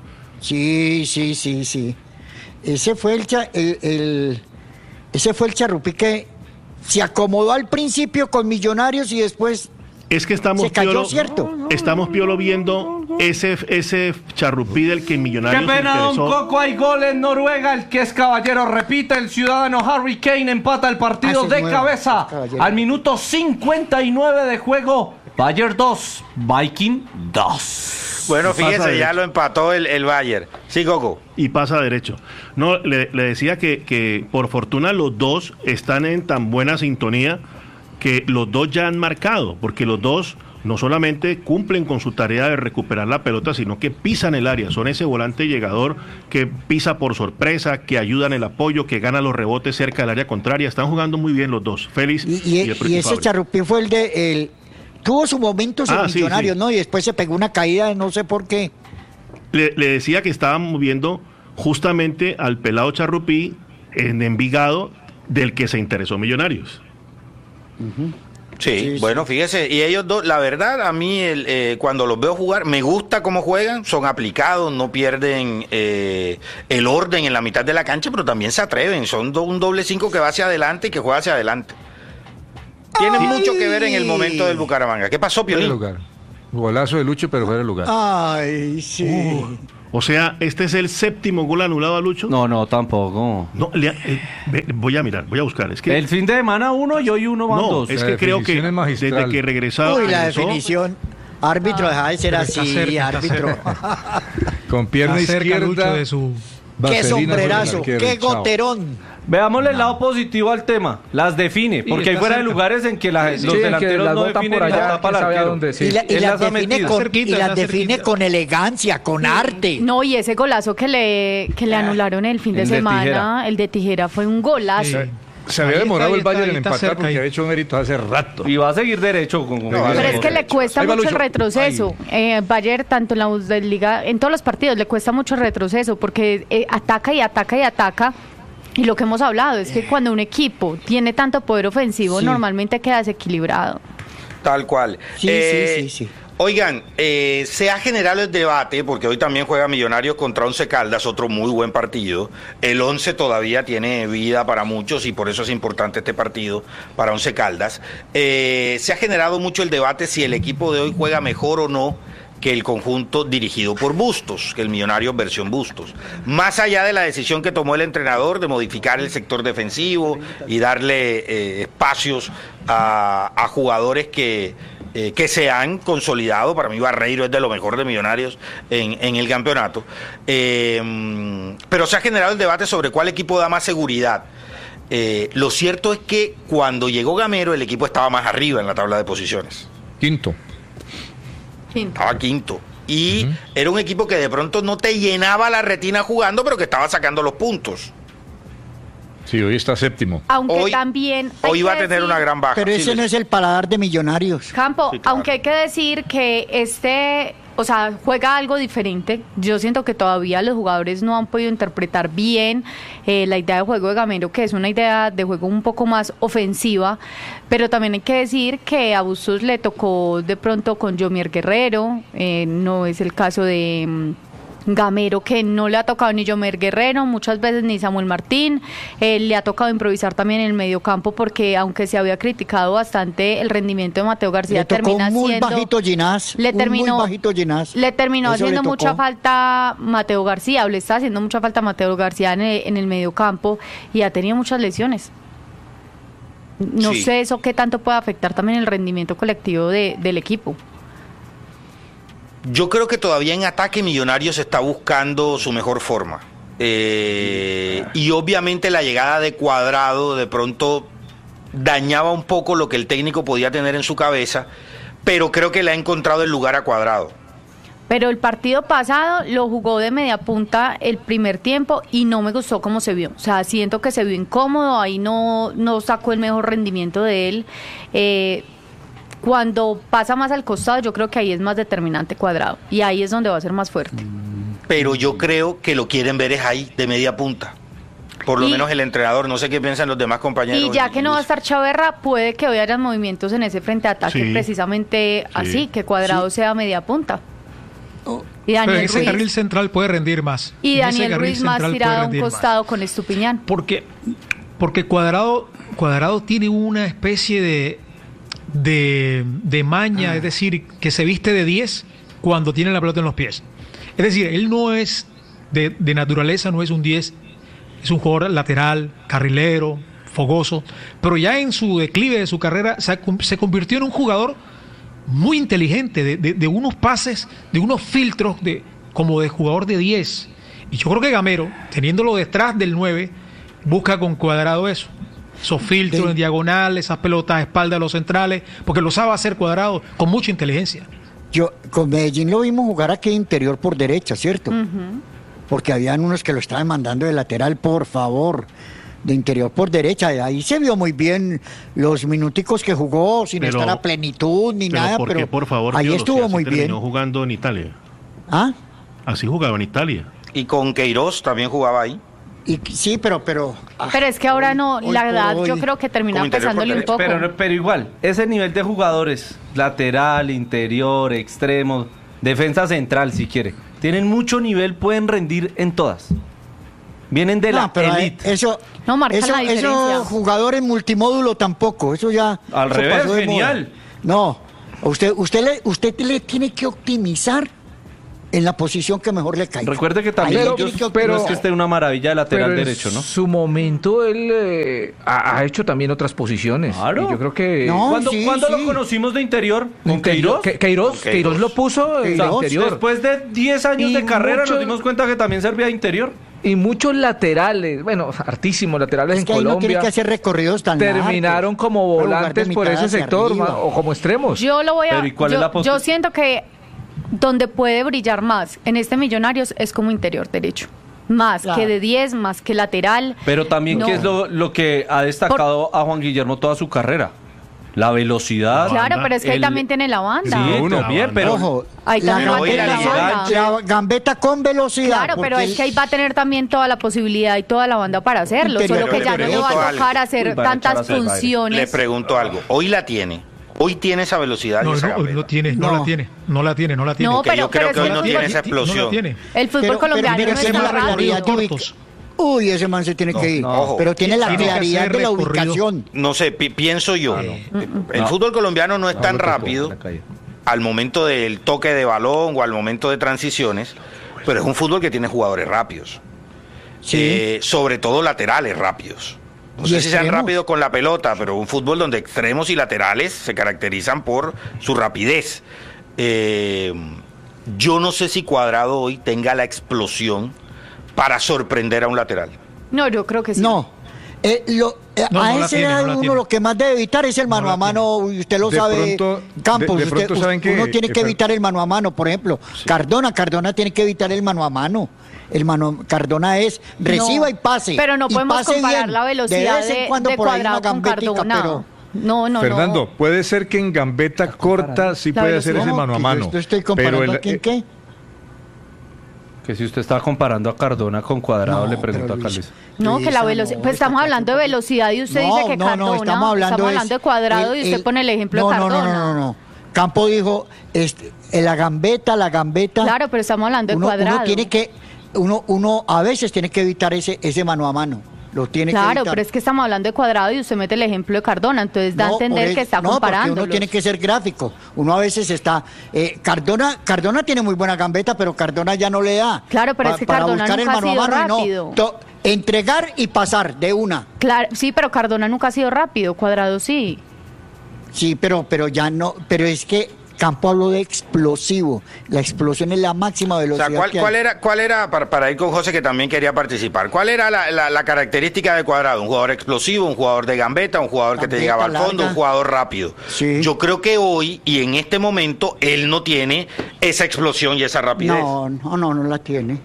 S10: Sí, sí, sí, sí. Ese fue el, cha- el, el- ese fue el Charrupí que se acomodó al principio con Millonarios y después
S4: Es que estamos
S10: se cayó,
S4: Piolo,
S10: ¿cierto?
S4: estamos Piolo viendo ese, ese Charrupí del que Millonarios
S6: Qué pena,
S4: se
S6: don
S4: interesó.
S6: Coco, hay gol en Noruega, el que es caballero repite, el ciudadano Harry Kane empata el partido
S10: Ah, ese es
S6: de
S10: nuevo,
S6: cabeza
S10: caballero.
S6: al minuto cincuenta y nueve de juego. Bayern dos, Viking dos.
S3: Bueno,
S4: Pasa
S3: fíjese,
S4: derecho.
S3: ya lo empató el, el Bayern. Sí, Coco.
S4: Y pasa derecho. No, le, le decía que, que por fortuna los dos están en tan buena sintonía que los dos ya han marcado, porque los dos no solamente cumplen con su tarea de recuperar la pelota, sino que pisan el área. Son ese volante llegador que pisa por sorpresa, que ayudan el apoyo, que gana los rebotes cerca del área contraria. Están jugando muy bien los dos, Félix
S10: Y,
S4: y,
S10: y-
S4: el
S10: y
S4: propio
S10: ese
S4: Fabri.
S10: Charrupí fue el de... El, tuvo su momento en
S4: Ah, sí,
S10: Millonarios,
S4: sí.
S10: ¿no? Y después se pegó una caída, no sé por qué.
S4: Le, le decía que estábamos viendo justamente al pelado Charrupí en Envigado, del que se interesó Millonarios.
S3: Sí, Sí,
S10: Sí,
S3: bueno, fíjese, y ellos dos, la verdad, a mí el, eh, cuando los veo jugar, me gusta cómo juegan, son aplicados, no pierden eh, el orden en la mitad de la cancha, pero también se atreven, son do, un doble cinco que va hacia adelante y que juega hacia adelante. Tienen
S10: Ay.
S3: mucho que ver en el momento del Bucaramanga. ¿Qué pasó,
S11: Fuera de
S3: Piolín?
S11: lugar. Golazo de Lucho, pero fuera de lugar.
S10: Ay, sí.
S4: Uh, o sea, ¿este es el séptimo gol anulado a Lucho?
S6: No, no, tampoco.
S4: No, le- eh, ve- voy a mirar, voy a buscar. Es que,
S6: El fin de semana uno y hoy uno van
S4: no,
S6: dos.
S4: es
S11: La
S4: que creo que
S11: definición es magistral.
S4: desde que regresaba.
S10: Uy, la
S4: regresó,
S10: definición. Árbitro, deja de ser
S2: Pero está
S10: así,
S2: cerca, está
S10: árbitro.
S2: cerca.
S11: Con pierna
S2: Está cerca Lucho
S11: izquierda.
S2: de su...
S10: Qué
S11: vaselina sobre el
S10: sombrerazo,
S11: arquero,
S10: qué
S11: chao.
S10: goterón.
S6: Veámosle el lado positivo al tema. Las define, porque hay
S2: está
S6: fuera de
S2: cerca.
S6: lugares en que la-
S5: Sí,
S6: los
S5: que
S6: delanteros
S5: las
S6: no
S5: botan
S6: definen
S5: por
S6: y la
S5: allá,
S6: tapa el
S5: quién sabe a
S6: arquero.
S5: dónde, sí.
S10: Y, la- y
S6: Él
S10: las
S6: las ha
S10: define,
S6: metido.
S10: con,
S2: Cerquita,
S10: y las
S2: está
S10: define
S2: cerquita.
S10: con elegancia, con arte.
S12: No, y ese golazo que le, que le anularon el fin de
S6: El de
S12: semana,
S6: Tijera.
S12: el de Tijera, fue un golazo.
S2: Sí.
S11: Se había
S2: Ahí está,
S11: demorado
S2: ahí
S11: el
S2: está,
S11: Bayern
S2: ahí
S11: en
S2: está
S11: empatar
S2: cerca
S11: porque
S2: ahí.
S11: había hecho mérito hace rato.
S6: Y va a seguir derecho con, con
S11: No,
S6: con-
S12: Pero es que le
S11: Ahí
S12: cuesta
S11: va
S12: mucho el
S11: Lucho.
S12: retroceso. Eh, Bayern, tanto en la Bundesliga, en todos los partidos, le cuesta mucho el retroceso porque eh, ataca y ataca y ataca. Y lo que hemos hablado es que cuando un equipo tiene tanto poder ofensivo,
S10: Sí.
S12: normalmente queda desequilibrado.
S3: Tal cual.
S10: Sí,
S3: Eh,
S10: sí, sí, sí.
S3: Oigan, eh, se ha generado el debate, porque hoy también juega Millonarios contra Once Caldas, otro muy buen partido. El Once todavía tiene vida para muchos y por eso es importante este partido para Once Caldas. Eh, se ha generado mucho el debate si el equipo de hoy juega mejor o no que el conjunto dirigido por Bustos, que el Millonarios versión Bustos. Más allá de la decisión que tomó el entrenador de modificar el sector defensivo y darle eh, espacios a, a jugadores que, eh, que se han consolidado, para mí Barreiro es de lo mejor de Millonarios en, en el campeonato, eh, pero se ha generado el debate sobre cuál equipo da más seguridad. Eh, lo cierto es que cuando llegó Gamero el equipo estaba más arriba en la tabla de posiciones.
S11: Quinto.
S3: Estaba quinto. Y era un equipo que de pronto no te llenaba la retina jugando, pero que estaba sacando los puntos.
S11: Sí, hoy está séptimo.
S12: Aunque
S3: Hoy-
S12: también... hay
S3: Hoy va a
S12: que
S3: tener
S12: decir-
S3: una gran baja.
S10: Pero
S3: Sí,
S10: ese
S3: les-
S10: no es el paladar de Millonarios.
S12: Campo,
S3: Sí, claro.
S12: aunque hay que decir que este, o sea, juega algo diferente. Yo siento que todavía los jugadores no han podido interpretar bien eh, la idea de juego de Gamero, que es una idea de juego un poco más ofensiva, pero también hay que decir que a Bustos le tocó de pronto con Yomier Guerrero, eh, no es el caso de... mm, Gamero, que no le ha tocado ni Yomer Guerrero, muchas veces ni Samuel Martín, eh, le ha tocado improvisar también en el medio campo porque aunque se había criticado bastante el rendimiento de Mateo García,
S10: Le tocó
S12: termina
S10: muy
S12: siendo...
S10: bajito Ginás.
S12: le
S10: un
S12: terminó,
S10: muy bajito Ginás.
S12: le terminó
S10: Eso le
S12: haciendo
S10: tocó.
S12: mucha falta Mateo García, o le está haciendo mucha falta Mateo García en el, en el medio campo y ha tenido muchas lesiones. No
S3: Sí.
S12: sé eso qué tanto puede afectar también el rendimiento colectivo de, del equipo.
S3: Yo creo que todavía en ataque Millonarios está buscando su mejor forma. Eh, y obviamente la llegada de Cuadrado de pronto dañaba un poco lo que el técnico podía tener en su cabeza, pero creo que le ha encontrado el lugar a Cuadrado.
S12: Pero el partido pasado lo jugó de media punta el primer tiempo y no me gustó cómo se vio. O sea, siento que se vio incómodo, ahí no, no sacó el mejor rendimiento de él. Eh, cuando pasa más al costado, yo creo que ahí es más determinante Cuadrado. Y ahí es donde va a ser más fuerte.
S3: Pero yo creo que lo quieren ver es ahí, de media punta. Por lo
S12: Y-
S3: menos el entrenador, no sé qué piensan los demás compañeros.
S12: Y ya que no va a estar Chaverra, puede que hoy hayan movimientos en ese frente de ataque,
S4: Sí.
S12: precisamente así, que Cuadrado sea media punta. Y
S2: Pero en
S12: Daniel
S2: ese carril
S12: Ruiz,
S2: central puede rendir más.
S12: y
S2: En ese
S12: Daniel
S2: carril
S12: Ruiz más
S2: central puede
S12: tirado a un
S2: rendir más.
S12: costado con Estupiñán.
S2: Porque, porque Cuadrado, Cuadrado tiene una especie de, de, de maña, es decir, que se viste de diez cuando tiene la pelota en los pies. Es decir, él no es de, de naturaleza, no es un diez, es un jugador lateral, carrilero, fogoso, pero ya en su declive de su carrera se, ha- se convirtió en un jugador muy inteligente, de, de- de unos pases, de unos filtros de, como de jugador de diez. Y yo creo que Gamero, teniéndolo detrás del nueve, busca con Cuadrado eso. Esos filtros
S10: De-
S2: en diagonal, esas pelotas a espalda de los centrales, porque lo sabe hacer Cuadrado con mucha inteligencia.
S10: Yo, con Medellín lo vimos jugar aquí interior por derecha, ¿cierto? Porque habían unos que lo estaban mandando de lateral, por favor, de interior por derecha. Y ahí se vio muy bien los minuticos que jugó, sin
S4: Pero-
S10: estar a plenitud ni
S4: Pero
S10: nada,
S4: porque,
S10: pero
S4: por favor,
S10: ahí
S4: Piolo,
S10: estuvo
S4: si así
S10: muy
S4: terminó
S10: bien.
S4: jugando en Italia.
S10: ¿Ah?
S4: Así jugaba en Italia.
S3: Y con Queiroz también jugaba ahí.
S10: Y, sí, pero... Pero, ah,
S12: Pero es que ahora no,
S10: hoy
S12: la
S10: por
S12: edad
S10: hoy-
S12: yo creo que termina
S3: Como interior por
S12: pesándole un
S3: derecha.
S12: poco.
S6: Pero, pero igual, ese nivel de jugadores, lateral, interior, extremo, defensa central, si quiere, tienen mucho nivel, pueden rendir en todas. Vienen de
S10: No,
S6: la
S10: pero
S6: elite.
S10: eso,
S12: No marca
S10: eso,
S12: la diferencia.
S10: esos jugadores multimódulo tampoco, eso ya...
S6: Al
S10: eso
S6: revés,
S10: pasó de
S6: genial.
S10: moda. No, usted, usted, le, usted le tiene que optimizar en la posición que mejor le caiga.
S6: Recuerde que
S10: Ahí
S6: también
S10: le
S6: ellos,
S10: tiene que
S6: no
S10: optimizar.
S6: es que esté una maravilla de lateral
S5: Pero en
S6: derecho, ¿no?
S5: su momento él eh, ha, ha hecho también otras posiciones.
S6: Claro.
S5: Y yo creo que...
S10: No,
S6: ¿Cuándo,
S10: sí,
S6: cuándo
S10: sí.
S6: lo conocimos de interior? ¿Con
S5: Interior-
S6: Queiroz?
S5: Que- Queiroz,
S3: Con Queiroz.
S5: Queiroz lo puso en
S10: Queiroz,
S5: interior.
S6: Después de diez años
S5: Y
S6: de carrera
S5: mucho-
S6: nos dimos cuenta que también servía de interior.
S5: Y muchos laterales, bueno, hartísimos laterales
S10: Es
S5: en
S10: que ahí no
S5: Colombia.
S10: tiene que hacer recorridos tan
S5: terminaron
S10: largos.
S5: como
S10: Puede jugar
S5: volantes
S10: de
S5: por
S10: mitad
S5: ese
S10: hacia
S5: sector
S10: arriba.
S5: ma- o como extremos.
S12: Yo lo voy a.
S6: Pero, ¿y cuál es
S12: yo,
S6: la posi-
S12: yo siento que donde puede brillar más en este Millonarios es como interior derecho. Más
S10: Claro.
S12: que de diez, más que lateral.
S6: Pero también,
S12: No.
S6: ¿qué es lo, lo que ha destacado a Juan Guillermo toda su carrera? La velocidad.
S12: Claro, pero es que ahí
S6: el-
S12: también tiene la banda.
S6: Sí,
S11: uno.
S6: también, pero...
S10: Ojo,
S12: Ahí
S10: la
S12: también va a tener la
S10: gambeta,
S12: banda.
S10: la gambeta con velocidad.
S12: Claro, pero
S10: porque
S12: es que ahí va a tener también toda la posibilidad y toda la banda para hacerlo.
S10: Interior,
S12: Solo que ya no
S3: pero
S12: le va
S3: pregunto
S12: a tocar
S3: algo.
S12: hacer
S6: Uy, van a echar a
S12: tantas
S6: hacer baile.
S3: Le
S12: funciones.
S3: pregunto algo. Hoy la tiene. Hoy tiene esa velocidad y
S2: No,
S3: esa
S2: no,
S3: gambeta.
S2: no tiene, no,
S10: No.
S2: la tiene, no la tiene, no la tiene.
S12: No,
S3: Porque
S12: pero-
S3: yo creo
S12: pero
S3: que hoy
S12: es
S3: no
S12: que
S3: tiene
S12: no-
S3: esa
S2: No la
S3: explosión.
S2: tiene.
S12: El fútbol
S10: Pero-
S12: colombiano
S10: pero
S12: no
S10: tiene
S12: está
S10: la
S12: rápido.
S10: claridad de ubic-
S2: cortos.
S10: Uy, ese man se tiene que ir.
S3: no.
S10: Pero tiene la
S2: Tiene que
S10: claridad
S2: hacer
S10: de la
S2: recorrido.
S10: ubicación.
S3: No sé, pi- pienso yo. El fútbol colombiano no es tan rápido al momento del toque de balón o al momento de transiciones, pero es un fútbol que tiene jugadores rápidos.
S10: Sí.
S3: Eh, sobre todo laterales rápidos. No
S10: Y
S3: sé si sean
S10: extremos.
S3: rápidos con la pelota, pero un fútbol donde extremos y laterales se caracterizan por su rapidez. Eh, yo no sé si Cuadrado hoy tenga la explosión para sorprender a un lateral.
S12: No, yo creo que sí.
S10: No. Eh, lo- eh,
S2: No,
S10: a
S2: no la
S10: ese
S2: tiene,
S10: edad
S2: no la
S10: uno
S2: tiene.
S10: lo que más debe evitar es el mano
S2: la
S10: a mano, y usted lo
S11: De
S10: sabe,
S11: pronto-
S10: Campos.
S11: de- de
S10: usted-
S11: pronto saben que-
S10: uno tiene que
S11: que-
S10: evitar el mano a mano, por ejemplo. Cardona, Cardona tiene que evitar el mano a mano. El mano Cardona es reciba
S12: No,
S10: y pase.
S12: Pero no
S10: y
S12: podemos
S10: pase
S12: comparar
S10: bien.
S12: la velocidad
S10: vez en
S12: de,
S10: cuando
S12: de
S10: por ahí
S12: Cuadrado
S10: una
S12: con
S10: gambetica,
S12: Cardona.
S10: pero-
S12: No, no,
S11: Fernando,
S12: no.
S11: puede ser que en gambeta corta sí
S12: La
S11: puede hacer ese
S12: velocidad.
S11: mano a
S10: Que
S11: mano.
S10: Yo estoy comparando
S11: pero el-
S10: aquí en
S11: eh,
S10: qué.
S6: Que si usted está comparando a Cardona con Cuadrado,
S10: No,
S6: le pregunto
S10: pero
S6: a
S10: Luis-
S6: Carlos.
S12: No, que la
S10: Luisa,
S12: velocidad.
S10: no,
S12: Pues
S10: está
S12: estamos hablando de velocidad y usted
S10: No,
S12: dice que
S10: no,
S12: Cardona.
S10: no, estamos hablando, es
S12: de Cuadrado
S10: el-
S12: y usted
S10: el-
S12: pone el ejemplo
S10: no,
S12: de
S10: no,
S12: Cardona.
S10: no, no, no, no. Campo dijo, este, en la gambeta, la gambeta.
S12: Claro, pero estamos hablando de
S10: uno,
S12: Cuadrado.
S10: uno tiene que, uno, uno a veces tiene que evitar ese, ese mano a mano. Lo tiene que
S12: Claro,
S10: evitar.
S12: pero es que estamos hablando de Cuadrado y usted mete el ejemplo de Cardona, entonces da a
S10: No, por
S12: entender
S10: eso-
S12: que está
S10: no, porque
S12: comparando.
S10: uno tiene que ser gráfico. Uno a veces está. eh, Cardona, Cardona tiene muy buena gambeta, pero Cardona ya no le da.
S12: Claro, pero es que
S10: para
S12: Cardona
S10: buscar el
S12: nunca ha
S10: mano a
S12: sido
S10: mano y no.
S12: rápido.
S10: To- entregar y pasar de una.
S12: Claro, sí, pero Cardona nunca ha sido rápido, Cuadrado sí.
S10: Sí, pero, pero ya no. Pero es que Campo habló de explosivo. La explosión es la máxima
S3: O
S10: velocidad.
S3: sea, ¿cuál,
S10: que hay.
S3: cuál era, cuál era para, para ir con José, que también quería participar? ¿Cuál era la, la- la característica de Cuadrado? ¿Un jugador explosivo, un jugador de gambeta, un jugador que te
S10: Gambeta
S3: llegaba al fondo,
S10: larga.
S3: un jugador rápido?
S10: Sí.
S3: Yo creo que hoy y en este momento él no tiene esa explosión y esa rapidez.
S10: No, no, no, no la tiene.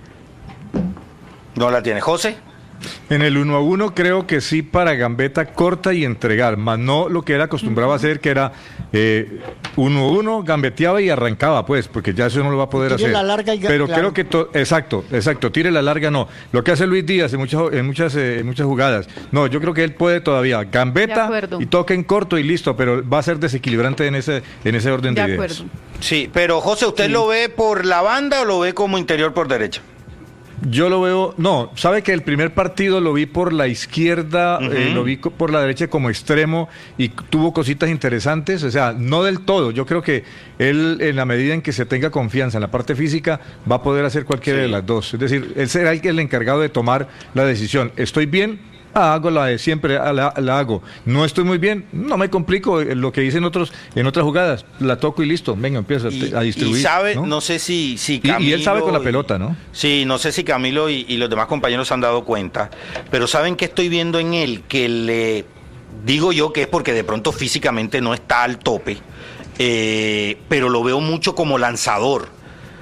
S3: ¿No la tiene José?
S11: En el uno a uno creo que sí para gambeta corta y entregar, más no lo que él acostumbraba a hacer, que era eh, uno a uno, gambeteaba y arrancaba, pues, porque ya eso no lo va a poder
S10: Tire
S11: hacer.
S10: la larga y ga-
S11: Pero
S10: claro.
S11: creo que, to- exacto, exacto, tire la larga no. Lo que hace Luis Díaz en muchas, en muchas, eh, en muchas jugadas, no, yo creo que él puede todavía
S12: De
S11: gambeta
S12: acuerdo.
S11: y toque en corto y listo, pero va a ser desequilibrante en ese, en ese orden de,
S12: De
S11: ideas.
S12: acuerdo.
S3: Sí, pero José, ¿usted lo ve por la banda o lo ve como interior por derecha?
S11: Yo lo veo, no, sabe que el primer partido lo vi por la izquierda,
S3: Ujú.
S11: eh, lo vi co- por la derecha como extremo y tuvo cositas interesantes, o sea, no del todo. Yo creo que él, en la medida en que se tenga confianza en la parte física, va a poder hacer cualquiera
S3: Sí.
S11: de las dos. Es decir, él será el, que- el encargado de tomar la decisión. ¿Estoy bien? Ah, hago la de siempre, ah, la, la hago. No estoy muy bien, no me complico, eh, lo que dicen otros en otras jugadas, la toco y listo, venga, empiezo a-
S3: Y,
S11: a distribuir.
S3: y sabe,
S11: ¿no?
S3: no sé si, si
S11: Y- y él sabe con la
S3: y-
S11: pelota, ¿no?
S3: Sí, no sé si Camilo y, y los demás compañeros se han dado cuenta, pero ¿saben qué estoy viendo en él? Que le digo yo que es porque de pronto físicamente no está al tope, eh, pero lo veo mucho como lanzador.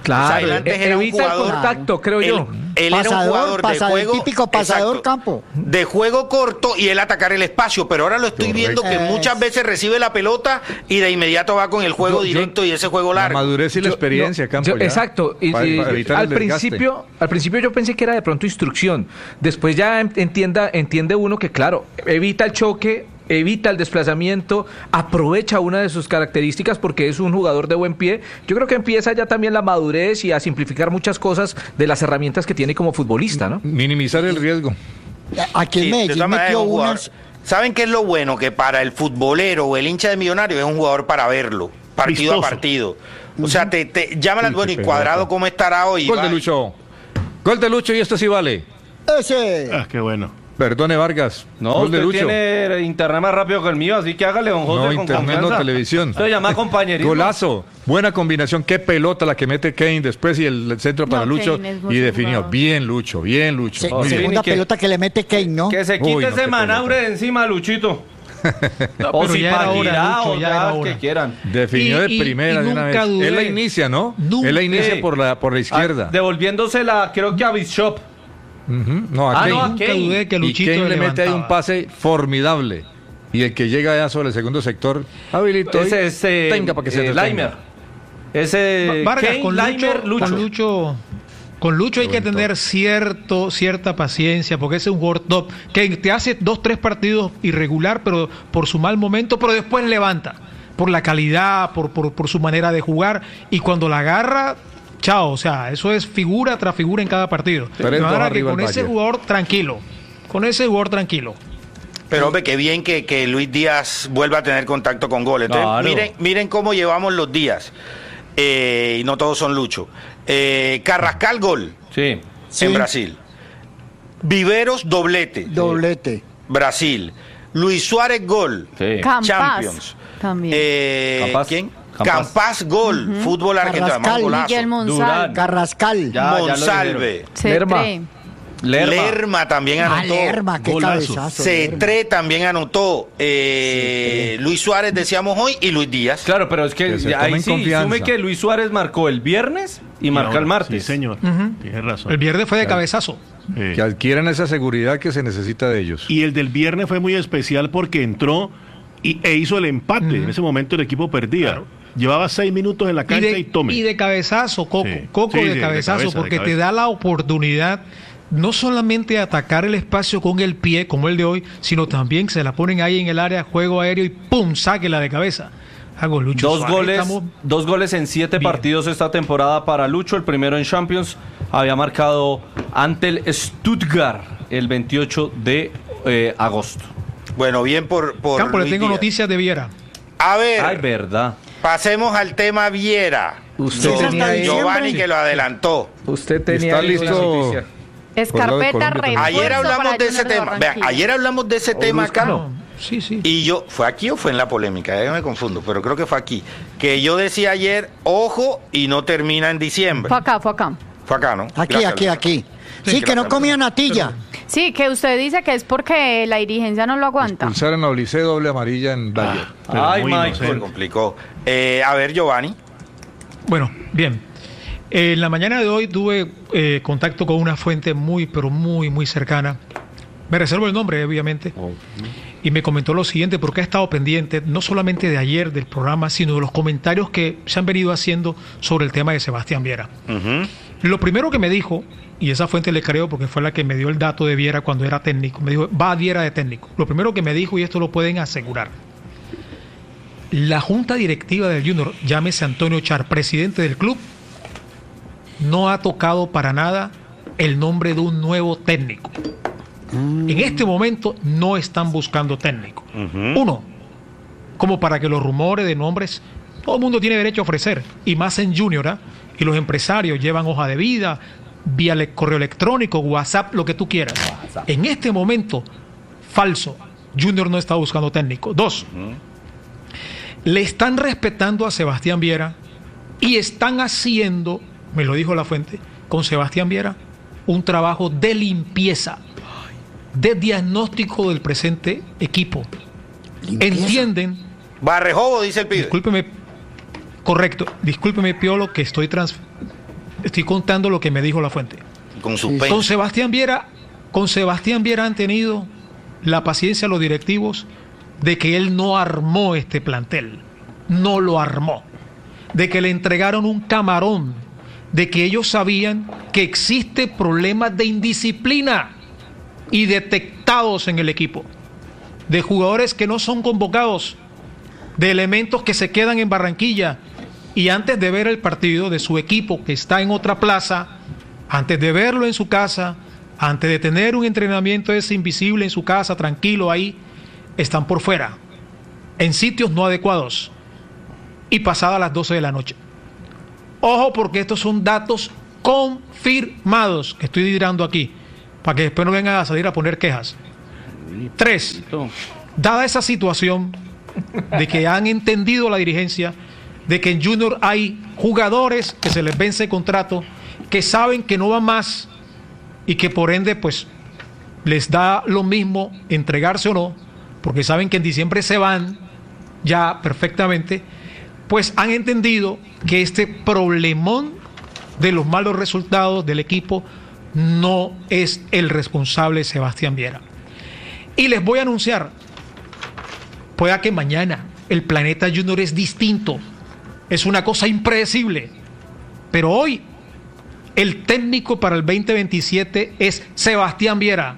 S5: Claro,
S3: O sea, él antes era un
S5: evita el
S3: jugador-
S5: contacto, creo
S3: Él,
S5: yo.
S3: él era un
S10: Pasador,
S3: jugador de
S10: pasador,
S3: juego
S10: típico pasador
S3: exacto,
S10: campo.
S3: de juego corto y él atacar el espacio, pero ahora lo estoy viendo que
S10: Es-
S3: muchas veces recibe la pelota y de inmediato va con el juego
S11: Yo- yo-
S3: directo y ese juego
S11: La
S3: largo.
S11: madurez y la
S5: Yo-
S11: experiencia,
S5: yo-
S11: Campo.
S5: yo-
S11: ya.
S5: exacto. Y,
S11: Para-
S5: y-
S11: para evitar
S5: al
S11: el desgaste.
S5: principio, al principio yo pensé que era de pronto instrucción. Después ya en- entienda, entiende uno que, claro, evita el choque, evita el desplazamiento, aprovecha una de sus características porque es un jugador de buen pie. Yo creo que empieza ya también la madurez y a simplificar muchas cosas de las herramientas que tiene como futbolista, ¿no?
S11: Minimizar el riesgo.
S10: Aquí
S3: Sí,
S10: en
S3: de
S10: Medellín
S3: todas maneras,
S10: metió
S3: es un jugador.
S10: unas...
S3: ¿Saben qué es lo bueno? Que para el futbolero o el hincha de Millonarios es un jugador para verlo, partido
S4: Vistoso.
S3: a partido. O sea, te, te llama la...
S11: Uy,
S3: Bueno,
S11: qué
S3: y
S11: pelota.
S3: Cuadrado, ¿cómo estará hoy?
S11: Gol
S3: Va-
S11: de Lucho. Gol de Lucho y esto sí vale.
S10: Ese.
S4: Ah, qué bueno.
S11: Perdone, Vargas.
S6: No,
S11: Gol de
S6: usted
S11: Lucho.
S6: tiene internet más rápido que el mío, así que hágale, don José,
S11: No,
S6: con
S11: internet,
S6: confianza.
S11: no, televisión.
S6: Esto se llama compañerismo.
S11: Golazo. Buena combinación. Qué pelota la que mete Kane después y el centro para
S12: No,
S11: Lucho.
S12: Kane es muy
S11: Y definió.
S12: jugador.
S11: Bien, Lucho. Bien, Lucho.
S10: Se-
S11: Muy bien.
S10: segunda
S6: que-
S10: pelota que le mete Kane, ¿no?
S6: Que se quite
S11: Uy, no,
S6: ese
S11: qué
S6: manaure
S11: pelota.
S6: de encima, Luchito.
S2: No,
S6: o
S2: pero
S6: si
S2: ya era
S6: para
S2: hora,
S6: girar,
S2: Lucho,
S6: o
S2: ya
S6: ya
S2: era
S6: que
S2: hora.
S6: quieran.
S11: Definió
S2: Y-
S11: de
S2: y-
S11: primera
S2: y
S11: de una vez.
S2: nunca dudé.
S11: Él la inicia, ¿no?
S2: Nunca.
S11: Él la inicia
S6: Sí.
S11: por la, por la izquierda.
S6: Ah, devolviéndosela, creo que a Bishop.
S11: Ujú. No, a
S6: Ah,
S11: Kane.
S6: no, a
S2: Nunca
S6: Kane.
S2: dudé que
S11: Y
S2: Luchito
S11: Kane le mete ahí un
S2: levantaba.
S11: pase formidable. Y el que llega ya sobre el segundo sector, habilitó. y
S6: Ese es eh,
S11: tenga para que se
S6: eh,
S11: detenga.
S6: Laimer. Ese
S2: Vargas,
S6: Kane,
S2: con
S6: Laimer,
S2: Lucho,
S6: Lucho.
S2: con Lucho, con Lucho hay
S11: Qué
S2: que
S11: bonito.
S2: tener cierto, cierta paciencia, porque ese es un jugador top, que te hace dos, tres partidos irregular, pero por su mal momento, pero después levanta, por la calidad, por, por, por su manera de jugar, y cuando la agarra, chao, o sea, eso es figura tras figura en cada partido.
S11: Tres,
S2: De
S11: dos
S2: manera que
S11: arriba
S2: con
S11: el
S2: ese
S11: Valle.
S2: jugador tranquilo, con ese jugador tranquilo.
S3: Pero hombre, qué bien que, que Luis Díaz vuelva a tener contacto con goles. Entonces,
S6: Claro.
S3: miren, miren cómo llevamos los días. Eh, y no todos son Lucho. Eh, Carrascal, gol
S6: Sí.
S10: Sí.
S3: en Brasil. Viveros, doblete.
S10: Doblete.
S3: Brasil. Luis Suárez, gol.
S6: Sí.
S12: Campas
S3: Champions.
S12: también.
S3: Eh,
S6: Campas.
S3: ¿Quién?
S6: Campas.
S3: Campas, gol. Fútbol argentino.
S10: Carrascal.
S3: además, golazo.
S12: Miguel
S6: Durán.
S12: Monsalve.
S10: Carrascal.
S6: Ya, ya lo
S3: Monsalve.
S6: dijeron.
S5: Lerma.
S12: Cetré.
S6: Lerma.
S3: Lerma también
S10: Ah,
S3: anotó.
S10: Lerma, qué
S4: Golazo.
S10: cabezazo. Lerma.
S3: Cetré también anotó. Eh, Luis Suárez, decíamos hoy, y Luis Díaz.
S6: Claro, pero es que,
S11: Que se
S6: ahí
S11: tomen
S6: sí,
S11: confianza.
S6: sume que Luis Suárez marcó el viernes y, marcó
S4: ahora,
S6: el martes.
S4: Sí, señor. Tienes razón.
S2: El viernes fue de cabezazo.
S4: Eh,
S11: Que adquieran esa seguridad que se necesita de ellos.
S4: Y el del viernes fue muy especial porque entró y, e hizo el empate. En ese momento el equipo perdía. Llevaba seis minutos en la
S2: Y
S4: cancha y,
S2: de,
S4: tome.
S2: y de cabezazo, Coco,
S4: Sí.
S2: Coco
S4: Sí,
S2: de
S4: sí, de
S2: cabezazo,
S4: cabeza, de
S2: porque te
S4: cabeza.
S2: da la oportunidad no solamente de atacar el espacio con el pie, como el de hoy, sino también se la ponen ahí en el área, juego aéreo y ¡pum! Sáquela de cabeza. Hago Lucho
S6: Dos
S2: Suárez,
S6: goles,
S2: estamos-
S6: dos goles en siete
S2: bien.
S6: partidos esta temporada para Lucho. El primero en Champions había marcado ante el Stuttgart el veintiocho de eh, agosto.
S3: Bueno, bien por, por
S2: Campo, le
S3: Luis
S2: tengo
S3: Díaz.
S2: noticias de Viera.
S3: A ver,
S6: Ay, verdad.
S3: pasemos al tema Viera.
S5: Usted
S3: Yo-
S5: tenía ahí-
S3: Giovanni que lo adelantó.
S5: Usted tenía
S11: Está
S5: ahí una
S11: listo.
S5: noticia.
S12: Es
S11: Por el lado de
S12: carpeta
S11: Colombia también.
S3: Ayer
S12: refuerzo
S3: hablamos
S12: para
S3: de ese
S12: Junior de
S3: tema. Vean,
S12: Barranquilla.
S3: ayer hablamos de ese tema acá.
S2: No, sí, sí.
S3: Y yo, ¿fue aquí o fue en la polémica? Ya me confundo, pero creo que fue aquí. Que yo decía ayer, ojo, y no termina en diciembre.
S12: Fue acá, fue acá.
S3: Fue acá, ¿no?
S10: Aquí,
S3: Gracias,
S10: aquí,
S3: Luis.
S10: aquí.
S3: Sí,
S10: Sí, que no
S3: gracias,
S10: comía natilla.
S12: Sí, que usted dice que es porque la dirigencia no lo aguanta.
S11: Pulsaron a Olicé doble amarilla en Valle.
S4: Pero
S6: Ay,
S4: muy
S6: Michael.
S3: Se
S4: inocente.
S3: complicó. Eh, a ver, Giovanni.
S2: Bueno, bien. En la mañana de hoy tuve eh, contacto con una fuente muy, pero muy, muy cercana. Me reservo el nombre, obviamente. Y me comentó lo siguiente, porque ha estado pendiente no solamente de ayer del programa, sino de los comentarios que se han venido haciendo sobre el tema de Sebastián Viera.
S3: Ujú.
S2: Lo primero que me dijo, y esa fuente le creo porque fue la que me dio el dato de Viera cuando era técnico, me dijo, va a Viera de técnico. Lo primero que me dijo, y esto lo pueden asegurar, la junta directiva del Junior, llámese Antonio Char, presidente del club, no ha tocado para nada el nombre de un nuevo técnico. En este momento no están buscando técnico. Uno, como para que los rumores de nombres, todo el mundo tiene derecho a ofrecer, y más en Junior, ¿ah? Y los empresarios llevan hoja de vida, vía le- correo electrónico, WhatsApp, lo que tú quieras. En este momento, falso, Junior no está buscando técnico. Dos, le están respetando a Sebastián Viera y están haciendo, me lo dijo la fuente, con Sebastián Viera, un trabajo de limpieza, de diagnóstico del presente equipo.
S10: Limpieza.
S2: Entienden,
S3: Barrejobo, dice el pibe.
S2: discúlpeme, correcto, discúlpeme, Piolo, que estoy trans, estoy contando lo que me dijo la fuente.
S3: Con suspenso.
S2: Con Sebastián Viera, con Sebastián Viera han tenido la paciencia los directivos de que él no armó este plantel, no lo armó, de que le entregaron un camarón, de que ellos sabían que existe problemas de indisciplina y detectados en el equipo, de jugadores que no son convocados, de elementos que se quedan en Barranquilla y antes de ver el partido de su equipo que está en otra plaza, antes de verlo en su casa, antes de tener un entrenamiento ese invisible en su casa, tranquilo ahí, están por fuera, en sitios no adecuados y pasadas las doce de la noche. Ojo, porque estos son datos confirmados que estoy tirando aquí, para que después no vengan a salir a poner quejas. Tres, dada esa situación de que han entendido la dirigencia, de que en Junior hay jugadores que se les vence el contrato, que saben que no va más y que por ende pues les da lo mismo entregarse o no, porque saben que en diciembre se van ya perfectamente, pues han entendido que este problemón de los malos resultados del equipo no es el responsable Sebastián Viera. Y les voy a anunciar, pueda que mañana el planeta Junior es distinto, es una cosa impredecible, pero hoy el técnico para el veinte veintisiete es Sebastián Viera.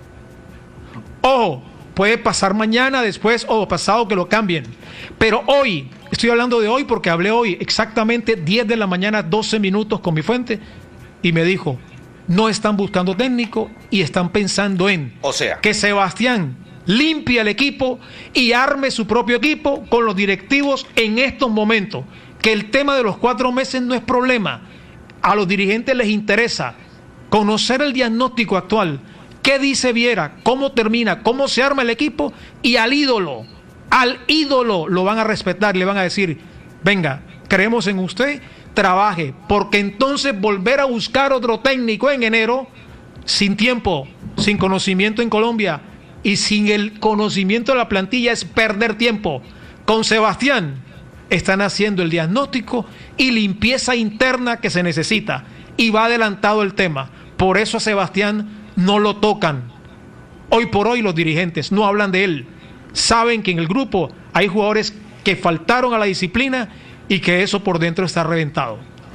S2: Ojo, puede pasar mañana, después o pasado que lo cambien, pero hoy, estoy hablando de hoy porque hablé hoy exactamente diez de la mañana, doce minutos con mi fuente y me dijo, no están buscando técnico y están pensando en
S3: o sea,
S2: que Sebastián limpie el equipo y arme su propio equipo con los directivos en estos momentos, que el tema de los cuatro meses no es problema. A los dirigentes les interesa conocer el diagnóstico actual, qué dice Viera, cómo termina, cómo se arma el equipo, y al ídolo, al ídolo lo van a respetar, le van a decir, venga, creemos en usted, trabaje, porque entonces volver a buscar otro técnico en enero, sin tiempo, sin conocimiento en Colombia y sin el conocimiento de la plantilla, es perder tiempo. Con Sebastián están haciendo el diagnóstico y limpieza interna que se necesita, y va adelantado el tema. Por eso a Sebastián no lo tocan. Hoy por hoy los dirigentes no hablan de él, saben que en el grupo hay jugadores que faltaron a la disciplina y que eso por dentro está reventado.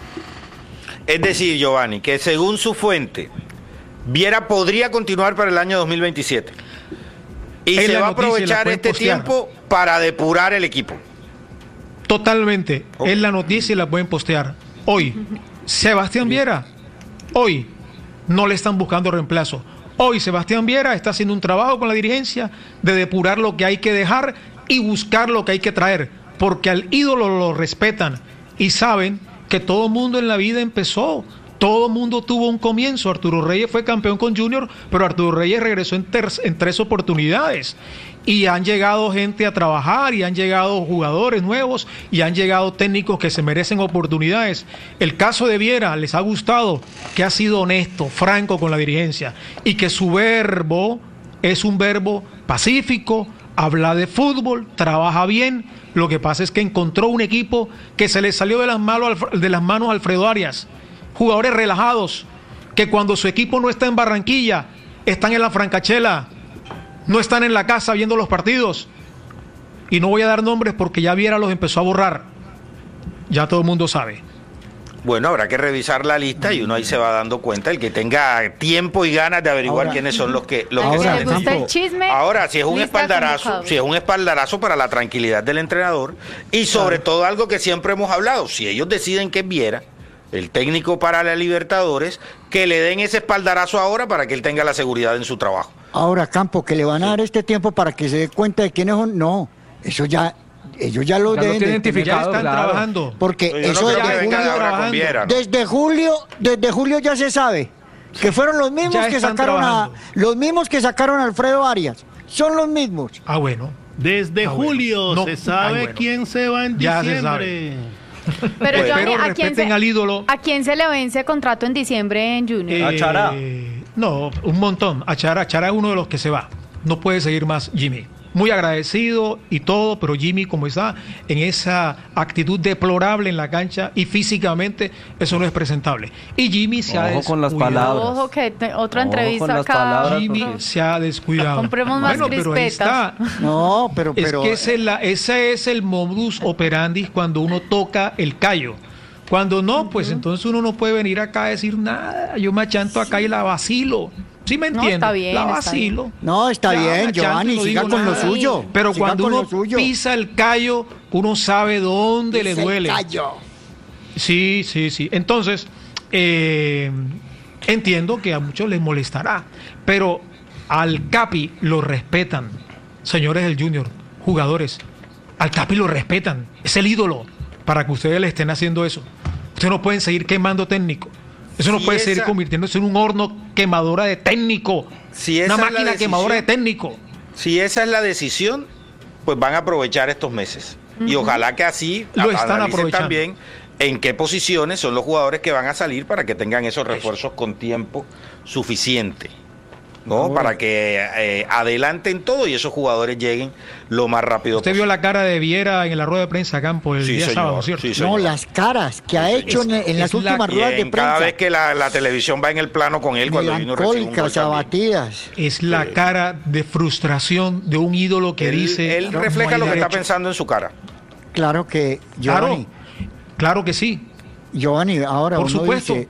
S3: Es decir, Giovanni, que según su fuente, Viera podría continuar para el año dos mil veintisiete y
S2: En
S3: se
S2: la
S3: va a
S2: noticia la
S3: aprovechar
S2: pueden
S3: este
S2: postear.
S3: tiempo para depurar el equipo.
S2: Totalmente.
S3: Ok.
S2: Es la noticia y la pueden postear. Hoy, Sebastián Viera, hoy no le están buscando reemplazo. Hoy Sebastián Viera está haciendo un trabajo con la dirigencia de depurar lo que hay que dejar y buscar lo que hay que traer, porque al ídolo lo respetan y saben que todo mundo en la vida empezó. Todo mundo tuvo un comienzo. Arturo Reyes fue campeón con Junior, pero Arturo Reyes regresó en, ter- en tres oportunidades. Y han llegado gente a trabajar, y han llegado jugadores nuevos, y han llegado técnicos que se merecen oportunidades. El caso de Viera, les ha gustado que ha sido honesto, franco con la dirigencia, y que su verbo es un verbo pacífico, habla de fútbol, trabaja bien. Lo que pasa es que encontró un equipo que se le salió de las manos, de las manos a Alfredo Arias. Jugadores relajados, que cuando su equipo no está en Barranquilla, están en la Francachela, no están en la casa viendo los partidos. Y no voy a dar nombres porque ya Viera los empezó a borrar. Ya todo el mundo sabe.
S3: Bueno, habrá que revisar la lista y uno ahí se va dando cuenta, el que tenga tiempo y ganas de averiguar
S10: Ahora,
S3: quiénes son los que los
S12: Al
S3: que
S12: que
S10: ahora,
S12: le
S3: salen.
S12: gusta el
S10: Campo.
S12: chisme.
S3: Ahora, si es un
S12: lista de
S3: espaldarazo,
S12: convocados.
S3: si es un espaldarazo para la tranquilidad del entrenador y sobre todo algo que siempre hemos hablado, si ellos deciden que es Viera, el técnico para la Libertadores, que le den ese espaldarazo ahora para que él tenga la seguridad en su trabajo.
S10: Ahora, Campo, que le van a dar este tiempo para que se dé cuenta de quiénes son. No, eso ya, ellos ya lo
S5: Ya lo
S10: deben
S5: tienen
S10: de tener.
S2: Ya
S5: identificado,
S2: están
S5: claro.
S2: trabajando.
S10: Porque
S3: Yo
S10: eso
S3: no creo
S10: desde
S3: que vengan
S10: julio,
S3: ahora con
S2: trabajando.
S3: Viera, ¿no?
S10: desde julio, desde julio ya se sabe que fueron los mismos
S2: Ya
S10: que
S2: están
S10: sacaron a,
S2: trabajando.
S10: los mismos que sacaron a Alfredo Arias. Son los mismos.
S2: Ah, bueno.
S4: Desde
S2: Ah, bueno.
S4: julio
S2: No.
S4: se sabe
S2: Ay, bueno.
S4: quién se va en
S2: Ya se
S4: diciembre.
S12: Pero,
S2: Pues,
S12: Giovanni,
S2: pero
S12: ¿a quién,
S2: respeten
S12: se,
S2: al ídolo.
S12: ¿a quién se le vence contrato en diciembre en Junior?
S6: A Chará.
S2: Eh, no, un montón. A Chará, Chará es uno de los que se va. No puede seguir más Jimmy. muy agradecido y todo, pero Jimmy, como está en esa actitud deplorable en la cancha y físicamente, eso no es presentable. Y Jimmy se
S6: Ojo
S2: ha
S6: con las
S2: descuidado.
S6: palabras.
S12: Ojo que te- otra
S6: Ojo con
S12: entrevista
S6: las
S12: acá.
S6: palabras,
S2: Jimmy
S6: porque-
S2: se ha descuidado.
S12: Compremos más
S2: bueno, pero ahí
S12: crispetas.
S2: está.
S10: No, pero,
S2: Es
S10: pero
S2: que ese es, la, ese es el modus operandi cuando uno toca el callo. Cuando no, pues entonces uno no puede venir acá a decir nada. Yo me achanto acá y la vacilo. ¿Sí me
S12: No,
S2: entiende?
S12: está bien,
S2: la
S12: está
S2: vacilo.
S10: no, está
S2: Ya, me
S10: bien,
S2: achanto y
S10: Giovanni,
S2: no
S10: siga
S2: digo
S10: con lo
S2: nada.
S10: suyo.
S2: Pero
S10: siga
S2: cuando
S10: con
S2: uno
S10: lo suyo.
S2: pisa el callo, uno sabe dónde le
S10: Pisa el
S2: duele.
S10: callo.
S2: Sí, sí, sí. Entonces, eh, entiendo que a muchos les molestará, pero al Capi lo respetan, señores del Junior, jugadores. Al Capi lo respetan, es el ídolo para que ustedes le estén haciendo eso. Ustedes no pueden seguir quemando técnico. Eso no
S3: Si
S2: puede
S3: esa-
S2: seguir convirtiéndose en un horno quemadora de técnico.
S3: Si esa
S2: Una
S3: es la
S2: máquina quemadora de
S3: decisión-
S2: técnico.
S3: Si esa es la decisión, pues van a aprovechar estos meses. Y
S12: Ujú.
S3: ojalá que así
S2: Lo están
S3: analicen
S2: aprovechando.
S3: también en qué posiciones son los jugadores que van a salir para que tengan esos refuerzos con tiempo suficiente. ¿No?
S10: Ahora.
S3: Para que eh, adelanten todo y esos jugadores lleguen lo más rápido
S2: Usted vio la cara de Viera en la rueda de prensa Campo el
S3: Sí,
S2: día
S3: señor,
S2: sábado, ¿cierto?
S3: sí,
S10: No,
S3: señor.
S10: las caras que ha hecho en, en las
S2: es la-
S10: últimas
S3: Y
S10: ruedas de
S3: en cada
S10: prensa.
S3: vez que la, la televisión va en el plano con él, cuando vino recibe un gol
S10: Melancólicas,
S3: también.
S10: abatidas.
S2: Es la cara de frustración de un ídolo que
S3: Él,
S2: dice...
S3: él
S2: "No,
S3: refleja
S2: no hay
S3: lo que está
S2: derecho".
S3: pensando en su cara.
S10: Claro que,
S2: Claro,
S10: Giovanni,
S2: claro que sí.
S10: Giovanni, ahora
S2: Por
S10: uno
S2: supuesto.
S10: dice,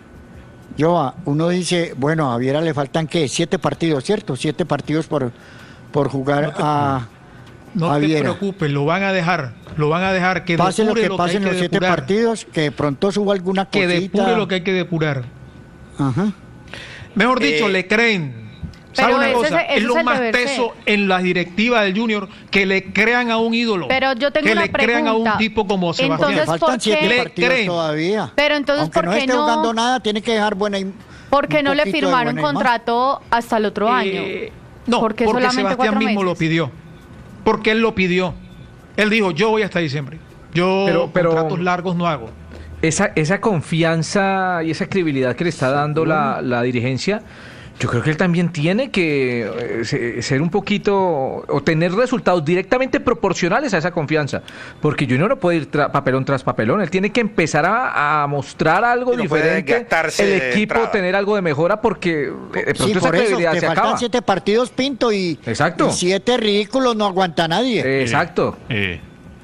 S10: Giova, uno dice, bueno, a Viera le faltan ¿qué? Siete partidos, ¿cierto? Siete partidos por, por jugar a,
S2: No
S10: a
S2: te
S10: Viera.
S2: preocupes, lo van a dejar. Lo van a dejar que
S10: Pase lo
S2: depure
S10: que
S2: lo
S10: pase
S2: que
S10: en
S2: hay
S10: los
S2: que
S10: siete
S2: depurar.
S10: partidos, que de pronto suba alguna
S2: Que
S10: cosita.
S2: depure lo que hay que depurar.
S10: Ajá.
S2: Mejor dicho,
S3: Eh,
S2: le creen. ¿Sabe
S12: pero
S2: una
S12: ese
S2: cosa?
S12: es- ese
S2: Es
S12: es
S2: lo
S12: el
S2: más
S12: deber ser.
S2: teso en la directiva del Junior, que le crean a un ídolo.
S12: Pero yo tengo
S2: que
S12: una
S2: le crean a un
S12: pregunta.
S2: tipo como Sebastián.
S10: Porque
S12: Entonces,
S10: faltan
S12: ¿por
S10: siete
S12: qué?
S2: Le
S10: partidos
S2: creen.
S10: todavía.
S12: Pero entonces,
S10: Aunque
S12: ¿por
S10: no
S12: qué
S10: esté
S12: no-
S10: jugando nada, tiene que dejar buena im-
S12: ¿Por qué
S10: un
S12: no le
S10: poquito de
S12: firmaron
S10: buena imagen.
S12: contrato hasta el otro año?
S2: Eh, no,
S12: ¿Por qué
S2: porque
S12: solamente
S2: Sebastián
S12: cuatro
S2: mismo lo
S12: meses?
S2: pidió. Porque él lo pidió. Él dijo, yo voy hasta diciembre. Yo
S5: Pero- pero-
S2: contratos largos no hago.
S5: Esa, esa confianza y esa credibilidad que le está dando la, la dirigencia, yo creo que él también tiene que eh, se- ser un poquito o tener resultados directamente proporcionales a esa confianza, porque Junior no puede ir tra- papelón tras papelón, él tiene que empezar a, a mostrar algo
S3: Y no puede
S5: diferente,
S3: desgastarse
S5: el
S3: de
S5: equipo
S3: entrada.
S5: tener algo de mejora, porque eh, de pronto
S10: Sí,
S5: esa
S10: por eso,
S5: credibilidad
S10: te
S5: se
S10: faltan
S5: acaba.
S10: siete partidos, Pinto, y,
S5: Exacto.
S10: y siete ridículos no aguanta nadie.
S5: Eh, Exacto.
S4: Eh,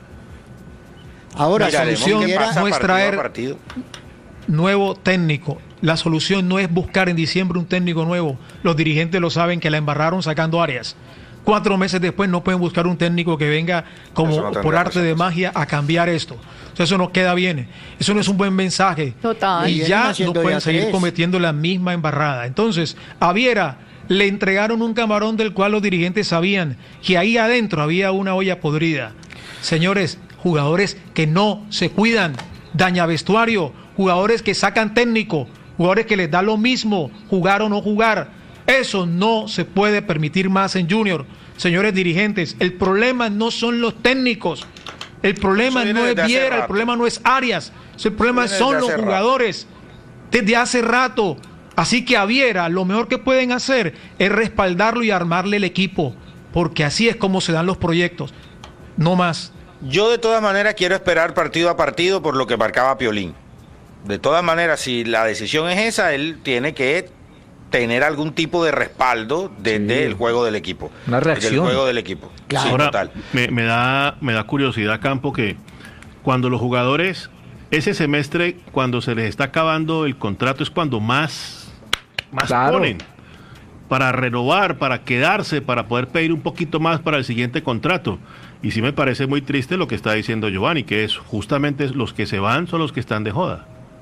S10: Ahora,
S2: la
S3: Miraremos
S2: solución
S3: qué
S10: Viera-
S3: pasa
S2: no es
S3: partido a
S2: traer-
S3: partido.
S2: Nuevo técnico. La solución no es buscar en diciembre un técnico nuevo. Los dirigentes lo saben que la embarraron sacando áreas. Cuatro meses después no pueden buscar un técnico que venga como
S3: Eso no tendrá
S2: por arte de
S3: presupuesto.
S2: magia a cambiar esto. O sea, eso no queda bien. Eso no es un buen mensaje.
S12: Total.
S2: Y
S10: Y vienen
S2: ya no
S10: haciendo
S2: pueden
S10: ya
S2: seguir
S10: tres.
S2: cometiendo la misma embarrada. Entonces, a Viera le entregaron un camarón del cual los dirigentes sabían que ahí adentro había una olla podrida. Señores, jugadores que no se cuidan, daña vestuario, jugadores que sacan técnico, jugadores que les da lo mismo jugar o no jugar. Eso no se puede permitir más en Junior. Señores dirigentes, el problema no son los técnicos, el problema
S3: Eso viene
S2: no es
S3: desde hace
S2: Viera, el
S3: rato.
S2: problema no es Arias, el problema
S3: viene
S2: son
S3: desde
S2: los
S3: hace rato.
S2: jugadores desde hace rato. Así que a Viera lo mejor que pueden hacer es respaldarlo y armarle el equipo, porque así es como se dan los proyectos, no más.
S3: Yo de todas maneras quiero esperar partido a partido por lo que marcaba Piolín. De todas maneras, si la decisión es esa, él tiene que tener algún tipo de respaldo desde el juego del equipo.
S5: Una reacción.
S3: Desde el juego del equipo. Sí,
S4: Ahora,
S3: total.
S4: me, me da, me da curiosidad, Campo, que cuando los jugadores, ese semestre, cuando se les está acabando el contrato, es cuando más, más
S5: Claro.
S4: ponen para renovar, para quedarse, para poder pedir un poquito más para el siguiente contrato. Y sí me parece muy triste lo que está diciendo Giovanni, que es justamente los que se van son los que están de joda.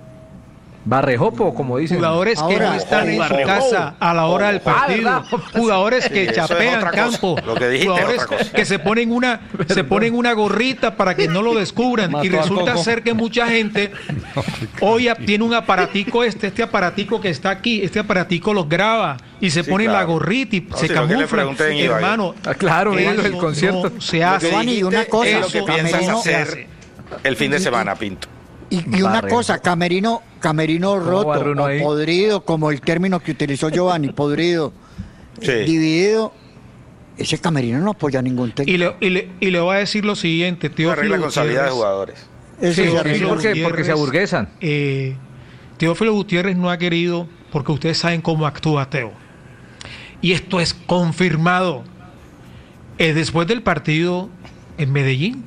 S5: Barrejopo, como dicen.
S2: Jugadores que
S10: Ahora,
S2: no están en su
S4: ojo,
S2: casa a la hora del
S5: Ah,
S2: partido,
S5: ¿verdad?
S2: jugadores que
S3: Sí, eso es
S2: chapean
S3: otra cosa.
S2: campo,
S3: Lo que dijiste es
S2: jugadores
S3: otra cosa.
S2: que se ponen una se ponen una gorrita para que no lo descubran y
S5: Mató al
S2: resulta
S5: Coco.
S2: ser que mucha gente hoy tiene un aparatico este este aparatico que está aquí, este aparatico los graba y se
S3: Sí,
S2: ponen la
S3: claro.
S2: gorrita y
S3: No,
S2: se
S3: si lo que le
S2: camuflan,
S3: pregunté en Ibagué.
S2: hermano.
S5: Ah, claro,
S2: eso
S5: en el
S2: no
S5: concierto.
S2: se
S3: Lo
S2: hace.
S3: que
S10: Giovanni,
S3: dijiste
S10: una cosa,
S3: es lo que piensas
S10: Camerino-
S3: hacer el fin de semana, Pinto.
S10: Y, y una
S5: Barrero.
S10: cosa, camerino, camerino roto
S5: barre uno
S10: o
S5: ahí?
S10: podrido, como el término que utilizó Giovanni, podrido,
S3: Sí.
S10: eh, dividido, ese camerino no apoya a ningún técnico.
S2: Y le, y, le, y le voy a decir lo siguiente, Teófilo
S3: Arregla con salida de jugadores.
S10: Eso
S2: Sí,
S10: se
S2: porque,
S10: arregla.
S5: porque- porque se aburguesan.
S2: Eh, Teófilo Gutiérrez no ha querido, porque ustedes saben cómo actúa Teo. Y esto es confirmado. Eh, después del partido en Medellín,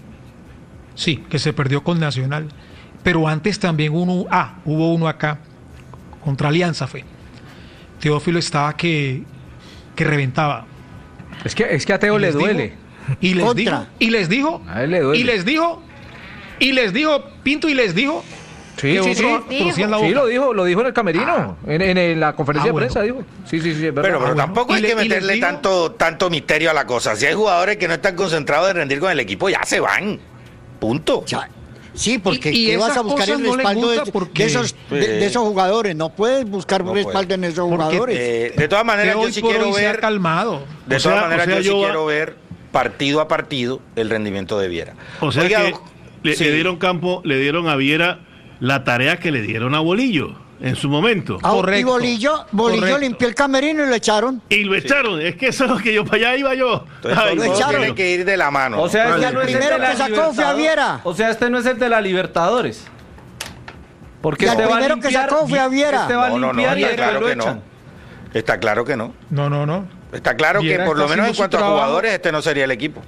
S2: sí, que se perdió con Nacional. Pero antes también uno, ah, hubo uno acá, contra Alianza fue. Teófilo estaba que, que reventaba.
S5: Es que, es que a Teo
S2: Y
S5: le
S2: les dijo-
S5: duele.
S2: Y les
S10: Contra.
S2: dijo, y les dijo,
S5: A él le duele.
S2: y les dijo, y les dijo, Pinto, y les dijo,
S5: Sí,
S2: que
S5: sí, sí.
S2: otro torcían la
S5: Sí,
S2: boca.
S5: lo dijo, lo dijo en el camerino,
S2: Ah.
S5: en, en, en la conferencia
S2: Ah,
S5: de prensa,
S2: bueno.
S5: dijo. Sí, sí, sí, es verdad.
S3: Bueno, pero
S2: bueno.
S3: tampoco
S2: Y
S3: hay
S2: le-
S3: que
S2: y les
S3: meterle
S2: digo-
S3: tanto, tanto misterio a la cosa. Si hay jugadores que no están concentrados en rendir con el equipo, ya se van. Punto.
S10: Ya, sí, porque
S2: Y- y
S10: ¿qué vas
S2: esas
S10: a buscar
S2: cosas
S10: el
S2: no le
S10: respaldo
S2: gusta
S10: de,
S2: porque-
S10: de esos, de, de esos jugadores? No puedes buscar
S3: No
S10: respaldo
S3: puede.
S10: en esos
S2: Porque,
S10: jugadores.
S3: Eh, de todas maneras,
S2: Que
S3: yo
S2: hoy
S3: sí
S2: por
S3: quiero
S2: hoy se ha
S3: ver.
S2: calmado.
S3: De
S4: O sea-
S3: todas maneras,
S4: o sea,
S3: yo sí
S4: yo va-
S3: quiero ver partido a partido el rendimiento de Viera.
S4: O sea
S3: Oiga,
S4: que
S3: doc-
S4: le,
S3: sí.
S4: le dieron campo, le dieron a Viera la tarea que le dieron a Bolillo en su momento.
S10: Ah, y
S2: correcto,
S10: Bolillo, Bolillo
S2: correcto.
S10: limpió el camerino y lo echaron.
S4: Y lo echaron. Es que eso es lo que yo, para allá iba yo.
S3: Entonces,
S4: Ay,
S3: todo
S10: lo
S4: no,
S10: echaron.
S3: tiene que ir de la mano.
S6: O sea,
S3: ¿no?
S6: este
S10: el
S6: no es el
S10: primero
S6: de la
S10: que sacó fue a
S6: Libertadores.
S10: Viera.
S6: O sea, este no es el de la Libertadores. Porque
S10: Y al
S6: este va a
S10: primero que
S6: limpiar-
S10: sacó fue a Viera.
S6: Este va a
S3: No, no, no,
S6: limpiar y
S3: está
S6: después
S3: claro
S6: lo
S3: que no.
S6: echan.
S3: Está claro que no.
S2: No, no, no.
S3: Está claro
S2: Viera
S3: que por
S2: está
S3: lo menos en
S2: haciendo su
S3: cuanto a
S2: trabajo.
S3: jugadores, este no sería el equipo.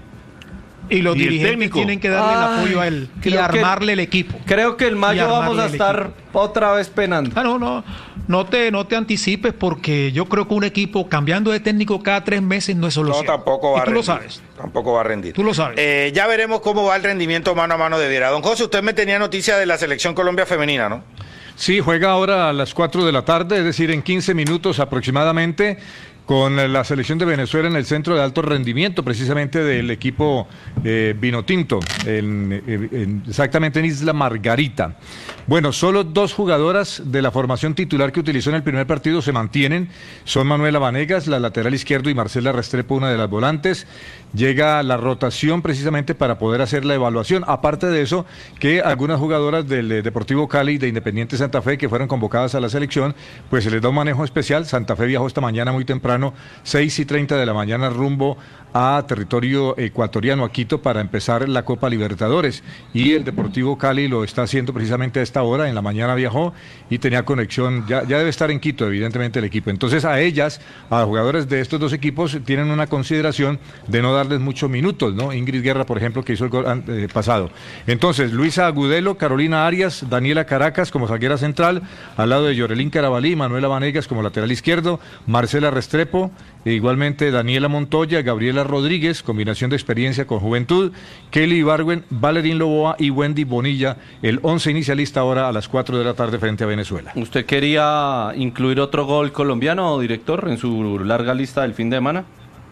S2: Y los
S4: Y el
S2: dirigentes
S4: técnico.
S2: tienen que darle el
S6: Ay,
S2: apoyo a él y
S6: creo que-
S2: armarle el equipo.
S6: Creo que el
S2: Y
S6: mayo
S2: armarle
S6: vamos a
S2: el
S6: estar
S2: equipo.
S6: otra vez penando.
S2: Ah, no, no, no te, no te anticipes porque yo creo que un equipo cambiando de técnico cada tres meses no es solución.
S3: No, tampoco va
S2: Y
S3: a
S2: tú
S3: rendir.
S2: lo sabes.
S3: Tampoco va a rendir.
S2: Tú lo sabes.
S3: Eh, ya veremos cómo va el rendimiento mano a mano de Viera. Don José, usted me tenía noticia de la selección Colombia femenina, ¿no?
S11: Sí, juega ahora a las cuatro de la tarde, es decir, en quince minutos aproximadamente, con la selección de Venezuela en el centro de alto rendimiento, precisamente del equipo eh, Vinotinto, en, en- en- exactamente en Isla Margarita. Bueno, solo dos jugadoras de la formación titular que utilizó en el primer partido se mantienen, son Manuela Vanegas, la lateral izquierdo, y Marcela Restrepo, una de las volantes. Llega la rotación precisamente para poder hacer la evaluación. Aparte de eso, que algunas jugadoras del eh, Deportivo Cali y de Independiente Santa Fe que fueron convocadas a la selección, pues se les da un manejo especial. Santa Fe viajó esta mañana muy temprano, seis y treinta de la mañana, rumbo a territorio ecuatoriano, a Quito, para empezar la Copa Libertadores. Y el Deportivo Cali lo está haciendo precisamente a esta hora. En la mañana viajó y tenía conexión, ya, ya debe estar en Quito, evidentemente, el equipo. Entonces, a ellas, a los jugadores de estos dos equipos, tienen una consideración de no darles muchos minutos, ¿no? Ingrid Guerra, por ejemplo, que hizo el gol an- eh, pasado. Entonces, Luisa Agudelo, Carolina Arias, Daniela Caracas como zaguera central, al lado de Yorelín Carabalí, Manuela Vanegas como lateral izquierdo, Marcela Restrepo, e igualmente Daniela Montoya, Gabriela Rodríguez, combinación de experiencia con juventud, Kelly Ibargüen, Valerín Loboa y Wendy Bonilla, el once inicialista ahora a las cuatro de la tarde frente a Venezuela.
S6: ¿Usted quería incluir otro gol colombiano, director, en su larga lista del fin de semana?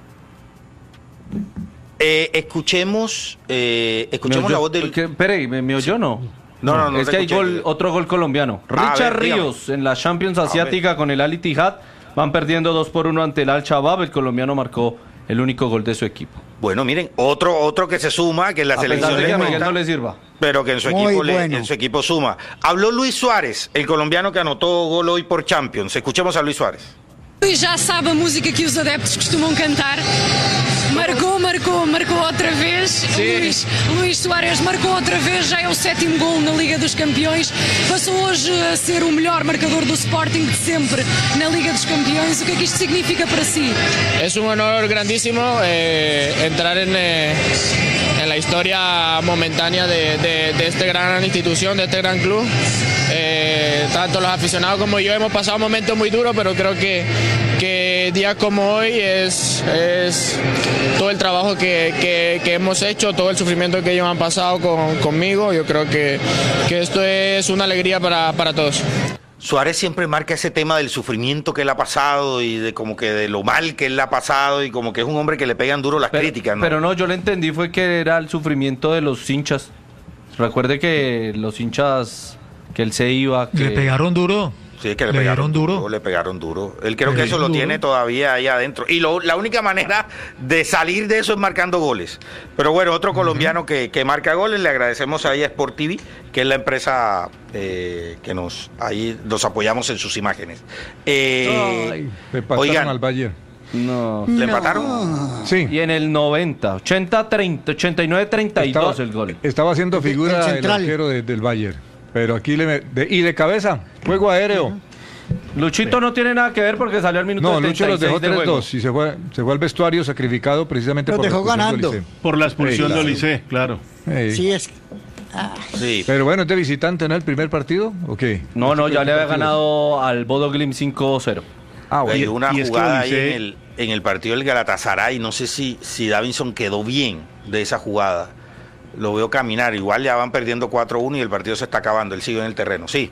S3: Eh, escuchemos eh, escuchemos
S6: Me
S3: la
S6: oyó-
S3: voz del...
S6: que- Espere, ¿me, me oyó no?
S3: No, no, no
S6: Es
S3: te
S6: que hay
S3: escuché.
S6: gol, otro gol colombiano.
S3: A
S6: Richard
S3: ver, dígame.
S6: Ríos en la Champions Asiática con el Al Ittihad. Van perdiendo dos por uno ante el Al Shabab. El colombiano marcó el único gol de su equipo.
S3: Bueno, miren, otro otro que se suma, que en la
S6: A pesar
S3: selección
S6: de que
S3: le
S6: a Miguel
S3: cuenta,
S6: no le sirva.
S3: pero que en su
S10: Muy
S3: equipo le-
S10: bueno.
S3: en su equipo suma. Habló Luis Suárez, el colombiano que anotó gol hoy por Champions. Escuchemos a Luis Suárez.
S13: Luís já sabe a música que os adeptos costumam cantar. Marcou, marcou, marcou outra vez. Luís, Luís Soares marcou outra vez, já é o sétimo gol na Liga dos Campeões. Passou hoje a ser o melhor marcador do Sporting de sempre na Liga dos Campeões. O que é que isto significa para si?
S14: Es un honor grandísimo eh, entrar en, eh, en la historia momentánea de, de, de esta gran institución, de este gran club. Eh, tanto los aficionados como yo hemos pasado momentos muy duros, pero creo que, que días como hoy es, es todo el trabajo que, que, que hemos hecho, todo el sufrimiento que ellos han pasado con, conmigo. Yo creo que, que esto es una alegría para, para todos.
S3: Suárez siempre marca ese tema del sufrimiento que él ha pasado y de como que de lo mal que él ha pasado y como que es un hombre que le pegan duro las
S6: Pero,
S3: críticas, ¿no?
S6: pero no, yo le entendí fue que era el sufrimiento de los hinchas. Recuerde que los hinchas que él se iba... Que...
S2: Le pegaron duro.
S3: Sí, que le,
S2: Le
S3: pegaron
S2: dieron duro.
S3: Le pegaron duro. Él creo
S2: Le
S3: que eso
S2: dieron
S3: lo
S2: duro.
S3: tiene todavía ahí adentro. Y lo- la única manera de salir de eso es marcando goles. Pero bueno, otro colombiano que, que marca goles, le agradecemos ahí a Sport T V, que es la empresa eh, que nos ahí nos apoyamos en sus imágenes. Eh,
S11: Ay, me pasaron
S3: oigan,
S11: al Bayern.
S6: No.
S3: ¿Le empataron?
S11: Sí.
S6: Y en el noventa, ochenta treinta, ochenta y nueve treinta y dos el gol.
S11: Estaba haciendo figura el, el arquero de, del Bayern. Pero aquí le... me- de- y de cabeza, juego aéreo.
S6: Luchito no tiene nada que ver porque salió al minuto
S11: No, Lucho los dejó
S6: del
S11: tres
S6: juego.
S11: dos y se fue, se fue al vestuario sacrificado precisamente
S10: Los
S11: por la
S10: dejó
S11: expulsión de
S10: ganando.
S11: Olise.
S4: Por la expulsión
S11: Ey,
S4: de
S11: claro.
S4: Olise, claro.
S11: Ey.
S10: Sí, es.
S3: Sí.
S11: Pero bueno, ¿es de visitante, no? ¿El primer partido? ¿O qué?
S6: No, no, ya le había
S11: Partidos.
S6: ganado al Bodo Glimt cinco cero.
S11: Ah,
S3: Hay
S11: bueno.
S3: una
S4: y es que
S3: jugada ahí
S4: Olise-
S3: en el, en el partido del Galatasaray, no sé si, si Davinson quedó bien de esa jugada. Lo veo caminar, igual ya van perdiendo cuatro uno y el partido se está acabando, él sigue en el terreno, sí.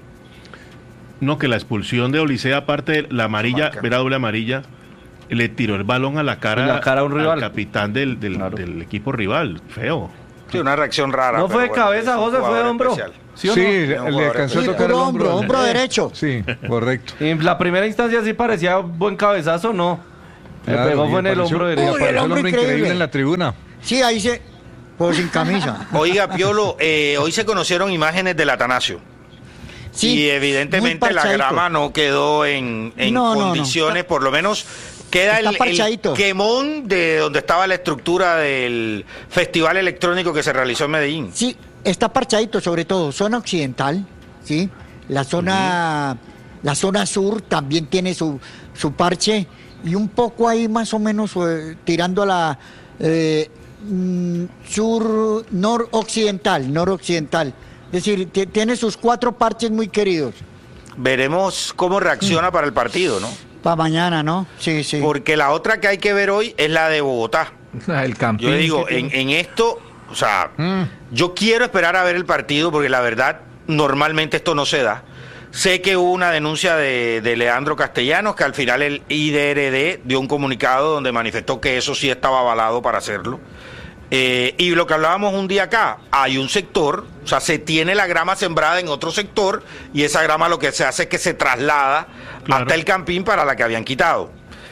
S4: No, que la expulsión de Olise, aparte de la amarilla,
S3: Marca.
S4: verá doble amarilla, le tiró el balón a la cara,
S6: En la cara a un rival.
S4: al capitán del, del,
S6: Claro.
S4: del equipo rival. Feo.
S3: Sí, una reacción rara.
S6: No
S3: pero
S6: fue de
S3: bueno,
S6: cabeza,
S3: es un
S6: José, fue de
S3: jugador
S6: hombro.
S3: especial.
S6: ¿Sí o
S11: Sí,
S6: no?
S11: le,
S3: un
S11: le
S3: jugador
S11: alcanzó a
S10: Sí,
S11: tocar el
S10: puro
S11: hombro.
S10: hombro, hombro
S11: Eh,
S10: derecho.
S11: Sí, correcto.
S6: En la primera instancia sí parecía buen cabezazo, no. Le
S11: Claro,
S6: pegó
S11: y
S6: fue en el
S11: apareció-
S6: hombro
S11: y
S6: derecho.
S10: Uy, el
S11: apareció el
S10: hombro
S11: hombre increíble
S10: increíble.
S11: en la tribuna.
S10: Sí, ahí se. Pues sin camisa.
S3: Oiga, Piolo, eh, hoy se conocieron imágenes del Atanasio.
S10: Sí,
S3: y evidentemente
S10: muy
S3: la
S10: parchadito.
S3: grama no quedó en, en
S10: No, no, no.
S3: condiciones, por lo menos queda
S10: Está
S3: el, el
S10: parchadito.
S3: quemón de donde estaba la estructura del festival electrónico que se realizó en Medellín.
S10: Sí, está parchadito, sobre todo zona occidental, ¿sí? La zona, la zona sur también tiene su, su parche y un poco ahí más o menos eh, tirando a la eh, mm, sur noroccidental, noroccidental. Es decir, t- tiene sus cuatro parches muy queridos.
S3: Veremos cómo reacciona para el partido, ¿no?
S10: Para mañana, ¿no? Sí, sí.
S3: Porque la otra que hay que ver hoy es la de Bogotá.
S5: El Campín.
S3: Yo le digo,
S5: que
S3: en,
S5: tiene.
S3: en esto, o sea, yo quiero esperar a ver el partido porque la verdad, normalmente esto no se da. Sé que hubo una denuncia de, de Leandro Castellanos, que al final el I D R D dio un comunicado donde manifestó que eso sí estaba avalado para hacerlo. Eh, y lo que hablábamos un día acá, hay un sector, o sea, se tiene la grama sembrada en otro sector y esa grama lo que se hace es que se traslada
S4: Claro.
S3: hasta el campín para la que habían quitado.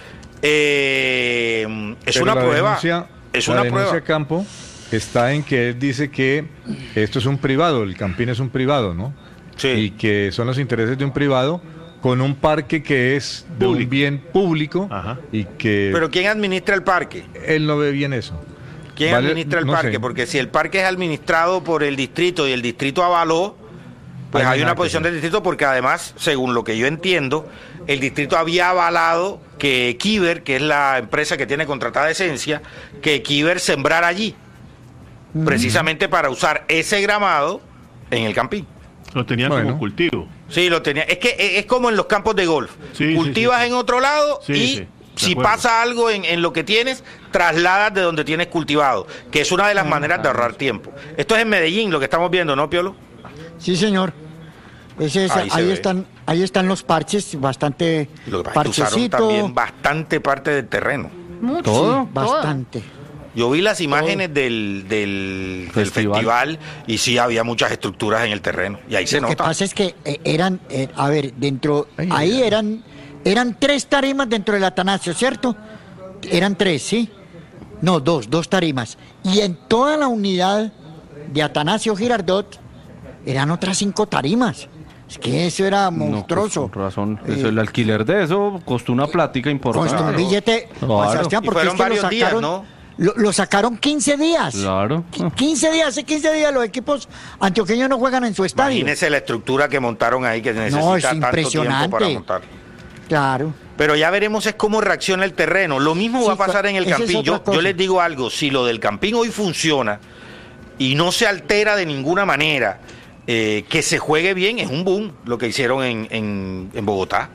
S3: Eh, es
S11: Pero
S3: una
S11: la
S3: prueba.
S11: denuncia-
S3: es
S11: la
S3: una
S11: denuncia
S3: prueba.
S11: Campo está en que él dice que esto es un privado, el Campín es un privado, ¿no?
S3: Sí.
S11: Y que son los intereses de un privado con un parque que es de un
S4: Público.
S11: bien público
S4: Ajá.
S11: y que
S3: Pero ¿quién administra el parque?
S11: él no ve bien eso.
S3: ¿Quién
S11: Vale,
S3: administra el
S11: no
S3: parque?
S11: sé.
S3: Porque si el parque es administrado por el distrito y el distrito avaló, pues
S11: Hay
S3: hay
S11: nada
S3: una
S11: que
S3: posición
S11: hacer.
S3: del distrito porque además, según lo que yo entiendo, el distrito había avalado que Kiber, que es la empresa que tiene contratada Esencia, que Kiber sembrara allí, precisamente para usar ese gramado en el campín.
S4: Lo tenían
S11: Bueno.
S4: como cultivo.
S3: Sí, lo tenía. Es que es es como en los campos de golf.
S4: Sí, sí,
S3: Cultivas
S4: sí, sí.
S3: en otro lado
S4: Sí,
S3: y
S4: sí, de
S3: si
S4: acuerdo.
S3: pasa algo en, en lo que tienes, trasladas de donde tienes cultivado, que es una de las maneras de ahorrar tiempo. Esto es en Medellín, lo que estamos viendo, ¿no, Piolo?
S10: Sí, señor. Ese es-
S3: Ahí se
S10: ahí
S3: ve.
S10: están, ahí están los parches, bastante
S3: Lo que pasa es que usaron
S10: parchecito.
S3: también bastante parte del terreno.
S12: Mucho.
S5: ¿Todo?
S10: Bastante.
S3: Yo vi las imágenes del, del, del
S6: Festival.
S3: festival y sí había muchas estructuras en el terreno. Y ahí se
S10: Lo que
S3: nota.
S10: pasa es que eh, eran, eh, a ver, dentro,
S11: Ay,
S10: ahí
S11: ay, ay.
S10: eran, eran tres tarimas dentro del Atanasio, ¿cierto? Eran tres, ¿sí? No, dos, dos tarimas. Y en toda la unidad de Atanasio Girardot eran otras cinco tarimas. Es que eso era
S6: No, pues,
S10: monstruoso.
S6: con razón.
S10: Eh,
S6: Eso, el alquiler de eso costó una plática importante.
S10: Costó un billete,
S6: Claro.
S10: Juan Sebastián,
S3: Y
S10: porque
S3: fueron
S10: es que lo
S3: varios días,
S10: sacaron,
S3: ¿no?
S10: Lo, lo sacaron quince días.
S6: Claro.
S10: quince días, hace quince días los equipos antioqueños no juegan en su estadio.
S3: Imagínese la estructura que montaron ahí que necesita
S10: No, es
S3: tanto tiempo
S10: impresionante.
S3: para montar.
S10: Claro.
S3: Pero ya veremos es cómo reacciona el terreno. Lo mismo
S10: Sí,
S3: va a pasar en el
S10: esa es
S3: Campín.
S10: otra
S3: Yo,
S10: cosa.
S3: yo les digo algo, si lo del Campín hoy funciona y no se altera de ninguna manera, eh, que se juegue bien, es un boom lo que hicieron en, en, en Bogotá.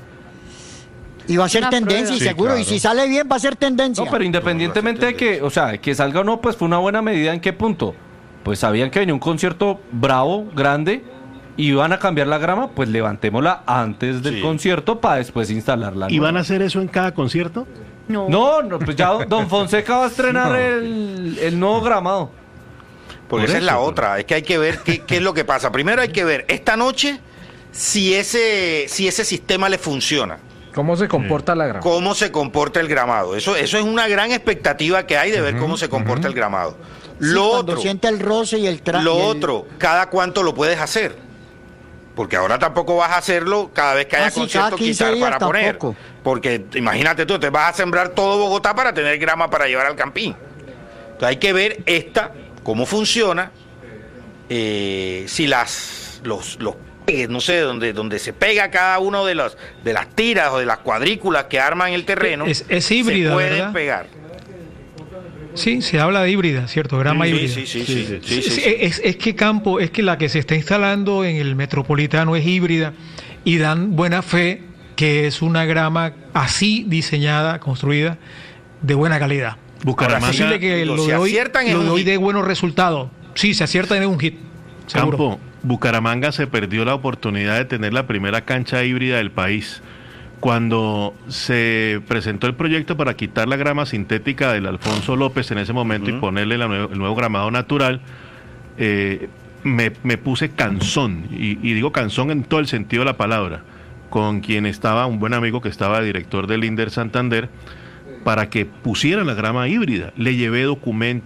S10: Y va a ser
S12: Una
S10: tendencia,
S12: prueba.
S10: y
S11: Sí,
S10: seguro. Y
S11: claro.
S10: si sale bien, va a ser tendencia.
S6: No, pero independientemente de que, o sea, que salga o no, pues fue una buena medida. ¿En qué punto? Pues sabían que venía un concierto bravo, grande, y iban a cambiar la grama, pues levantémosla antes del
S3: Sí.
S6: concierto para después instalarla.
S4: ¿Y
S6: nueva.
S4: van a hacer eso en cada concierto?
S12: No.
S6: No, no, pues ya don Fonseca va a estrenar el, el nuevo gramado.
S3: Porque
S6: Por
S3: esa es la
S6: eso,
S3: otra. Es que hay que ver qué, qué es lo que pasa. Primero hay que ver esta noche si ese, si ese sistema le funciona.
S5: ¿Cómo se comporta la grama?
S3: Cómo se comporta el gramado. Eso, eso es una gran expectativa que hay de ver cómo se comporta el gramado.
S10: Sí,
S3: Lo
S10: cuando
S3: otro,
S10: siente el roce y el tra-
S3: lo
S10: y el-
S3: otro, cada cuánto lo puedes hacer. Porque ahora tampoco vas a hacerlo cada vez que haya
S10: Ah, sí,
S3: concierto,
S10: cada quince
S3: quitar
S10: días
S3: para poner.
S10: tampoco.
S3: Porque imagínate tú, te vas a sembrar todo Bogotá para tener grama para llevar al Campín. Entonces hay que ver esta, cómo funciona, eh, si las, los, los no sé, donde, donde se pega cada uno de las, de las tiras o de las cuadrículas que arman el terreno,
S2: Es, es híbrida,
S3: se pueden
S2: ¿verdad?
S3: pegar.
S2: Sí, se habla de híbrida, ¿cierto? Grama
S3: Sí,
S2: híbrida.
S3: sí, sí, sí, sí, sí, sí,
S2: Sí,
S3: sí.
S2: Es, es que Campo, es que la que se está instalando en el Metropolitano es híbrida y dan buena fe que es una grama así diseñada, construida, de buena calidad.
S4: Bucaramanga-
S2: Ahora, es posible que
S3: digo,
S2: lo
S3: si
S2: de hoy,
S3: aciertan es
S2: lo de
S3: un
S2: hoy
S3: hit.
S2: dé buenos resultados. Sí, se acierta en un hit. Seguro.
S4: Campo, Bucaramanga se perdió la oportunidad de tener la primera cancha híbrida del país. Cuando se presentó el proyecto para quitar la grama sintética del Alfonso López en ese momento y ponerle la nuevo- el nuevo gramado natural, eh, me, me puse cansón, y, y digo cansón en todo el sentido de la palabra, con quien estaba, un buen amigo que estaba director del Inder Santander, para que pusieran la grama híbrida. Le llevé documentos.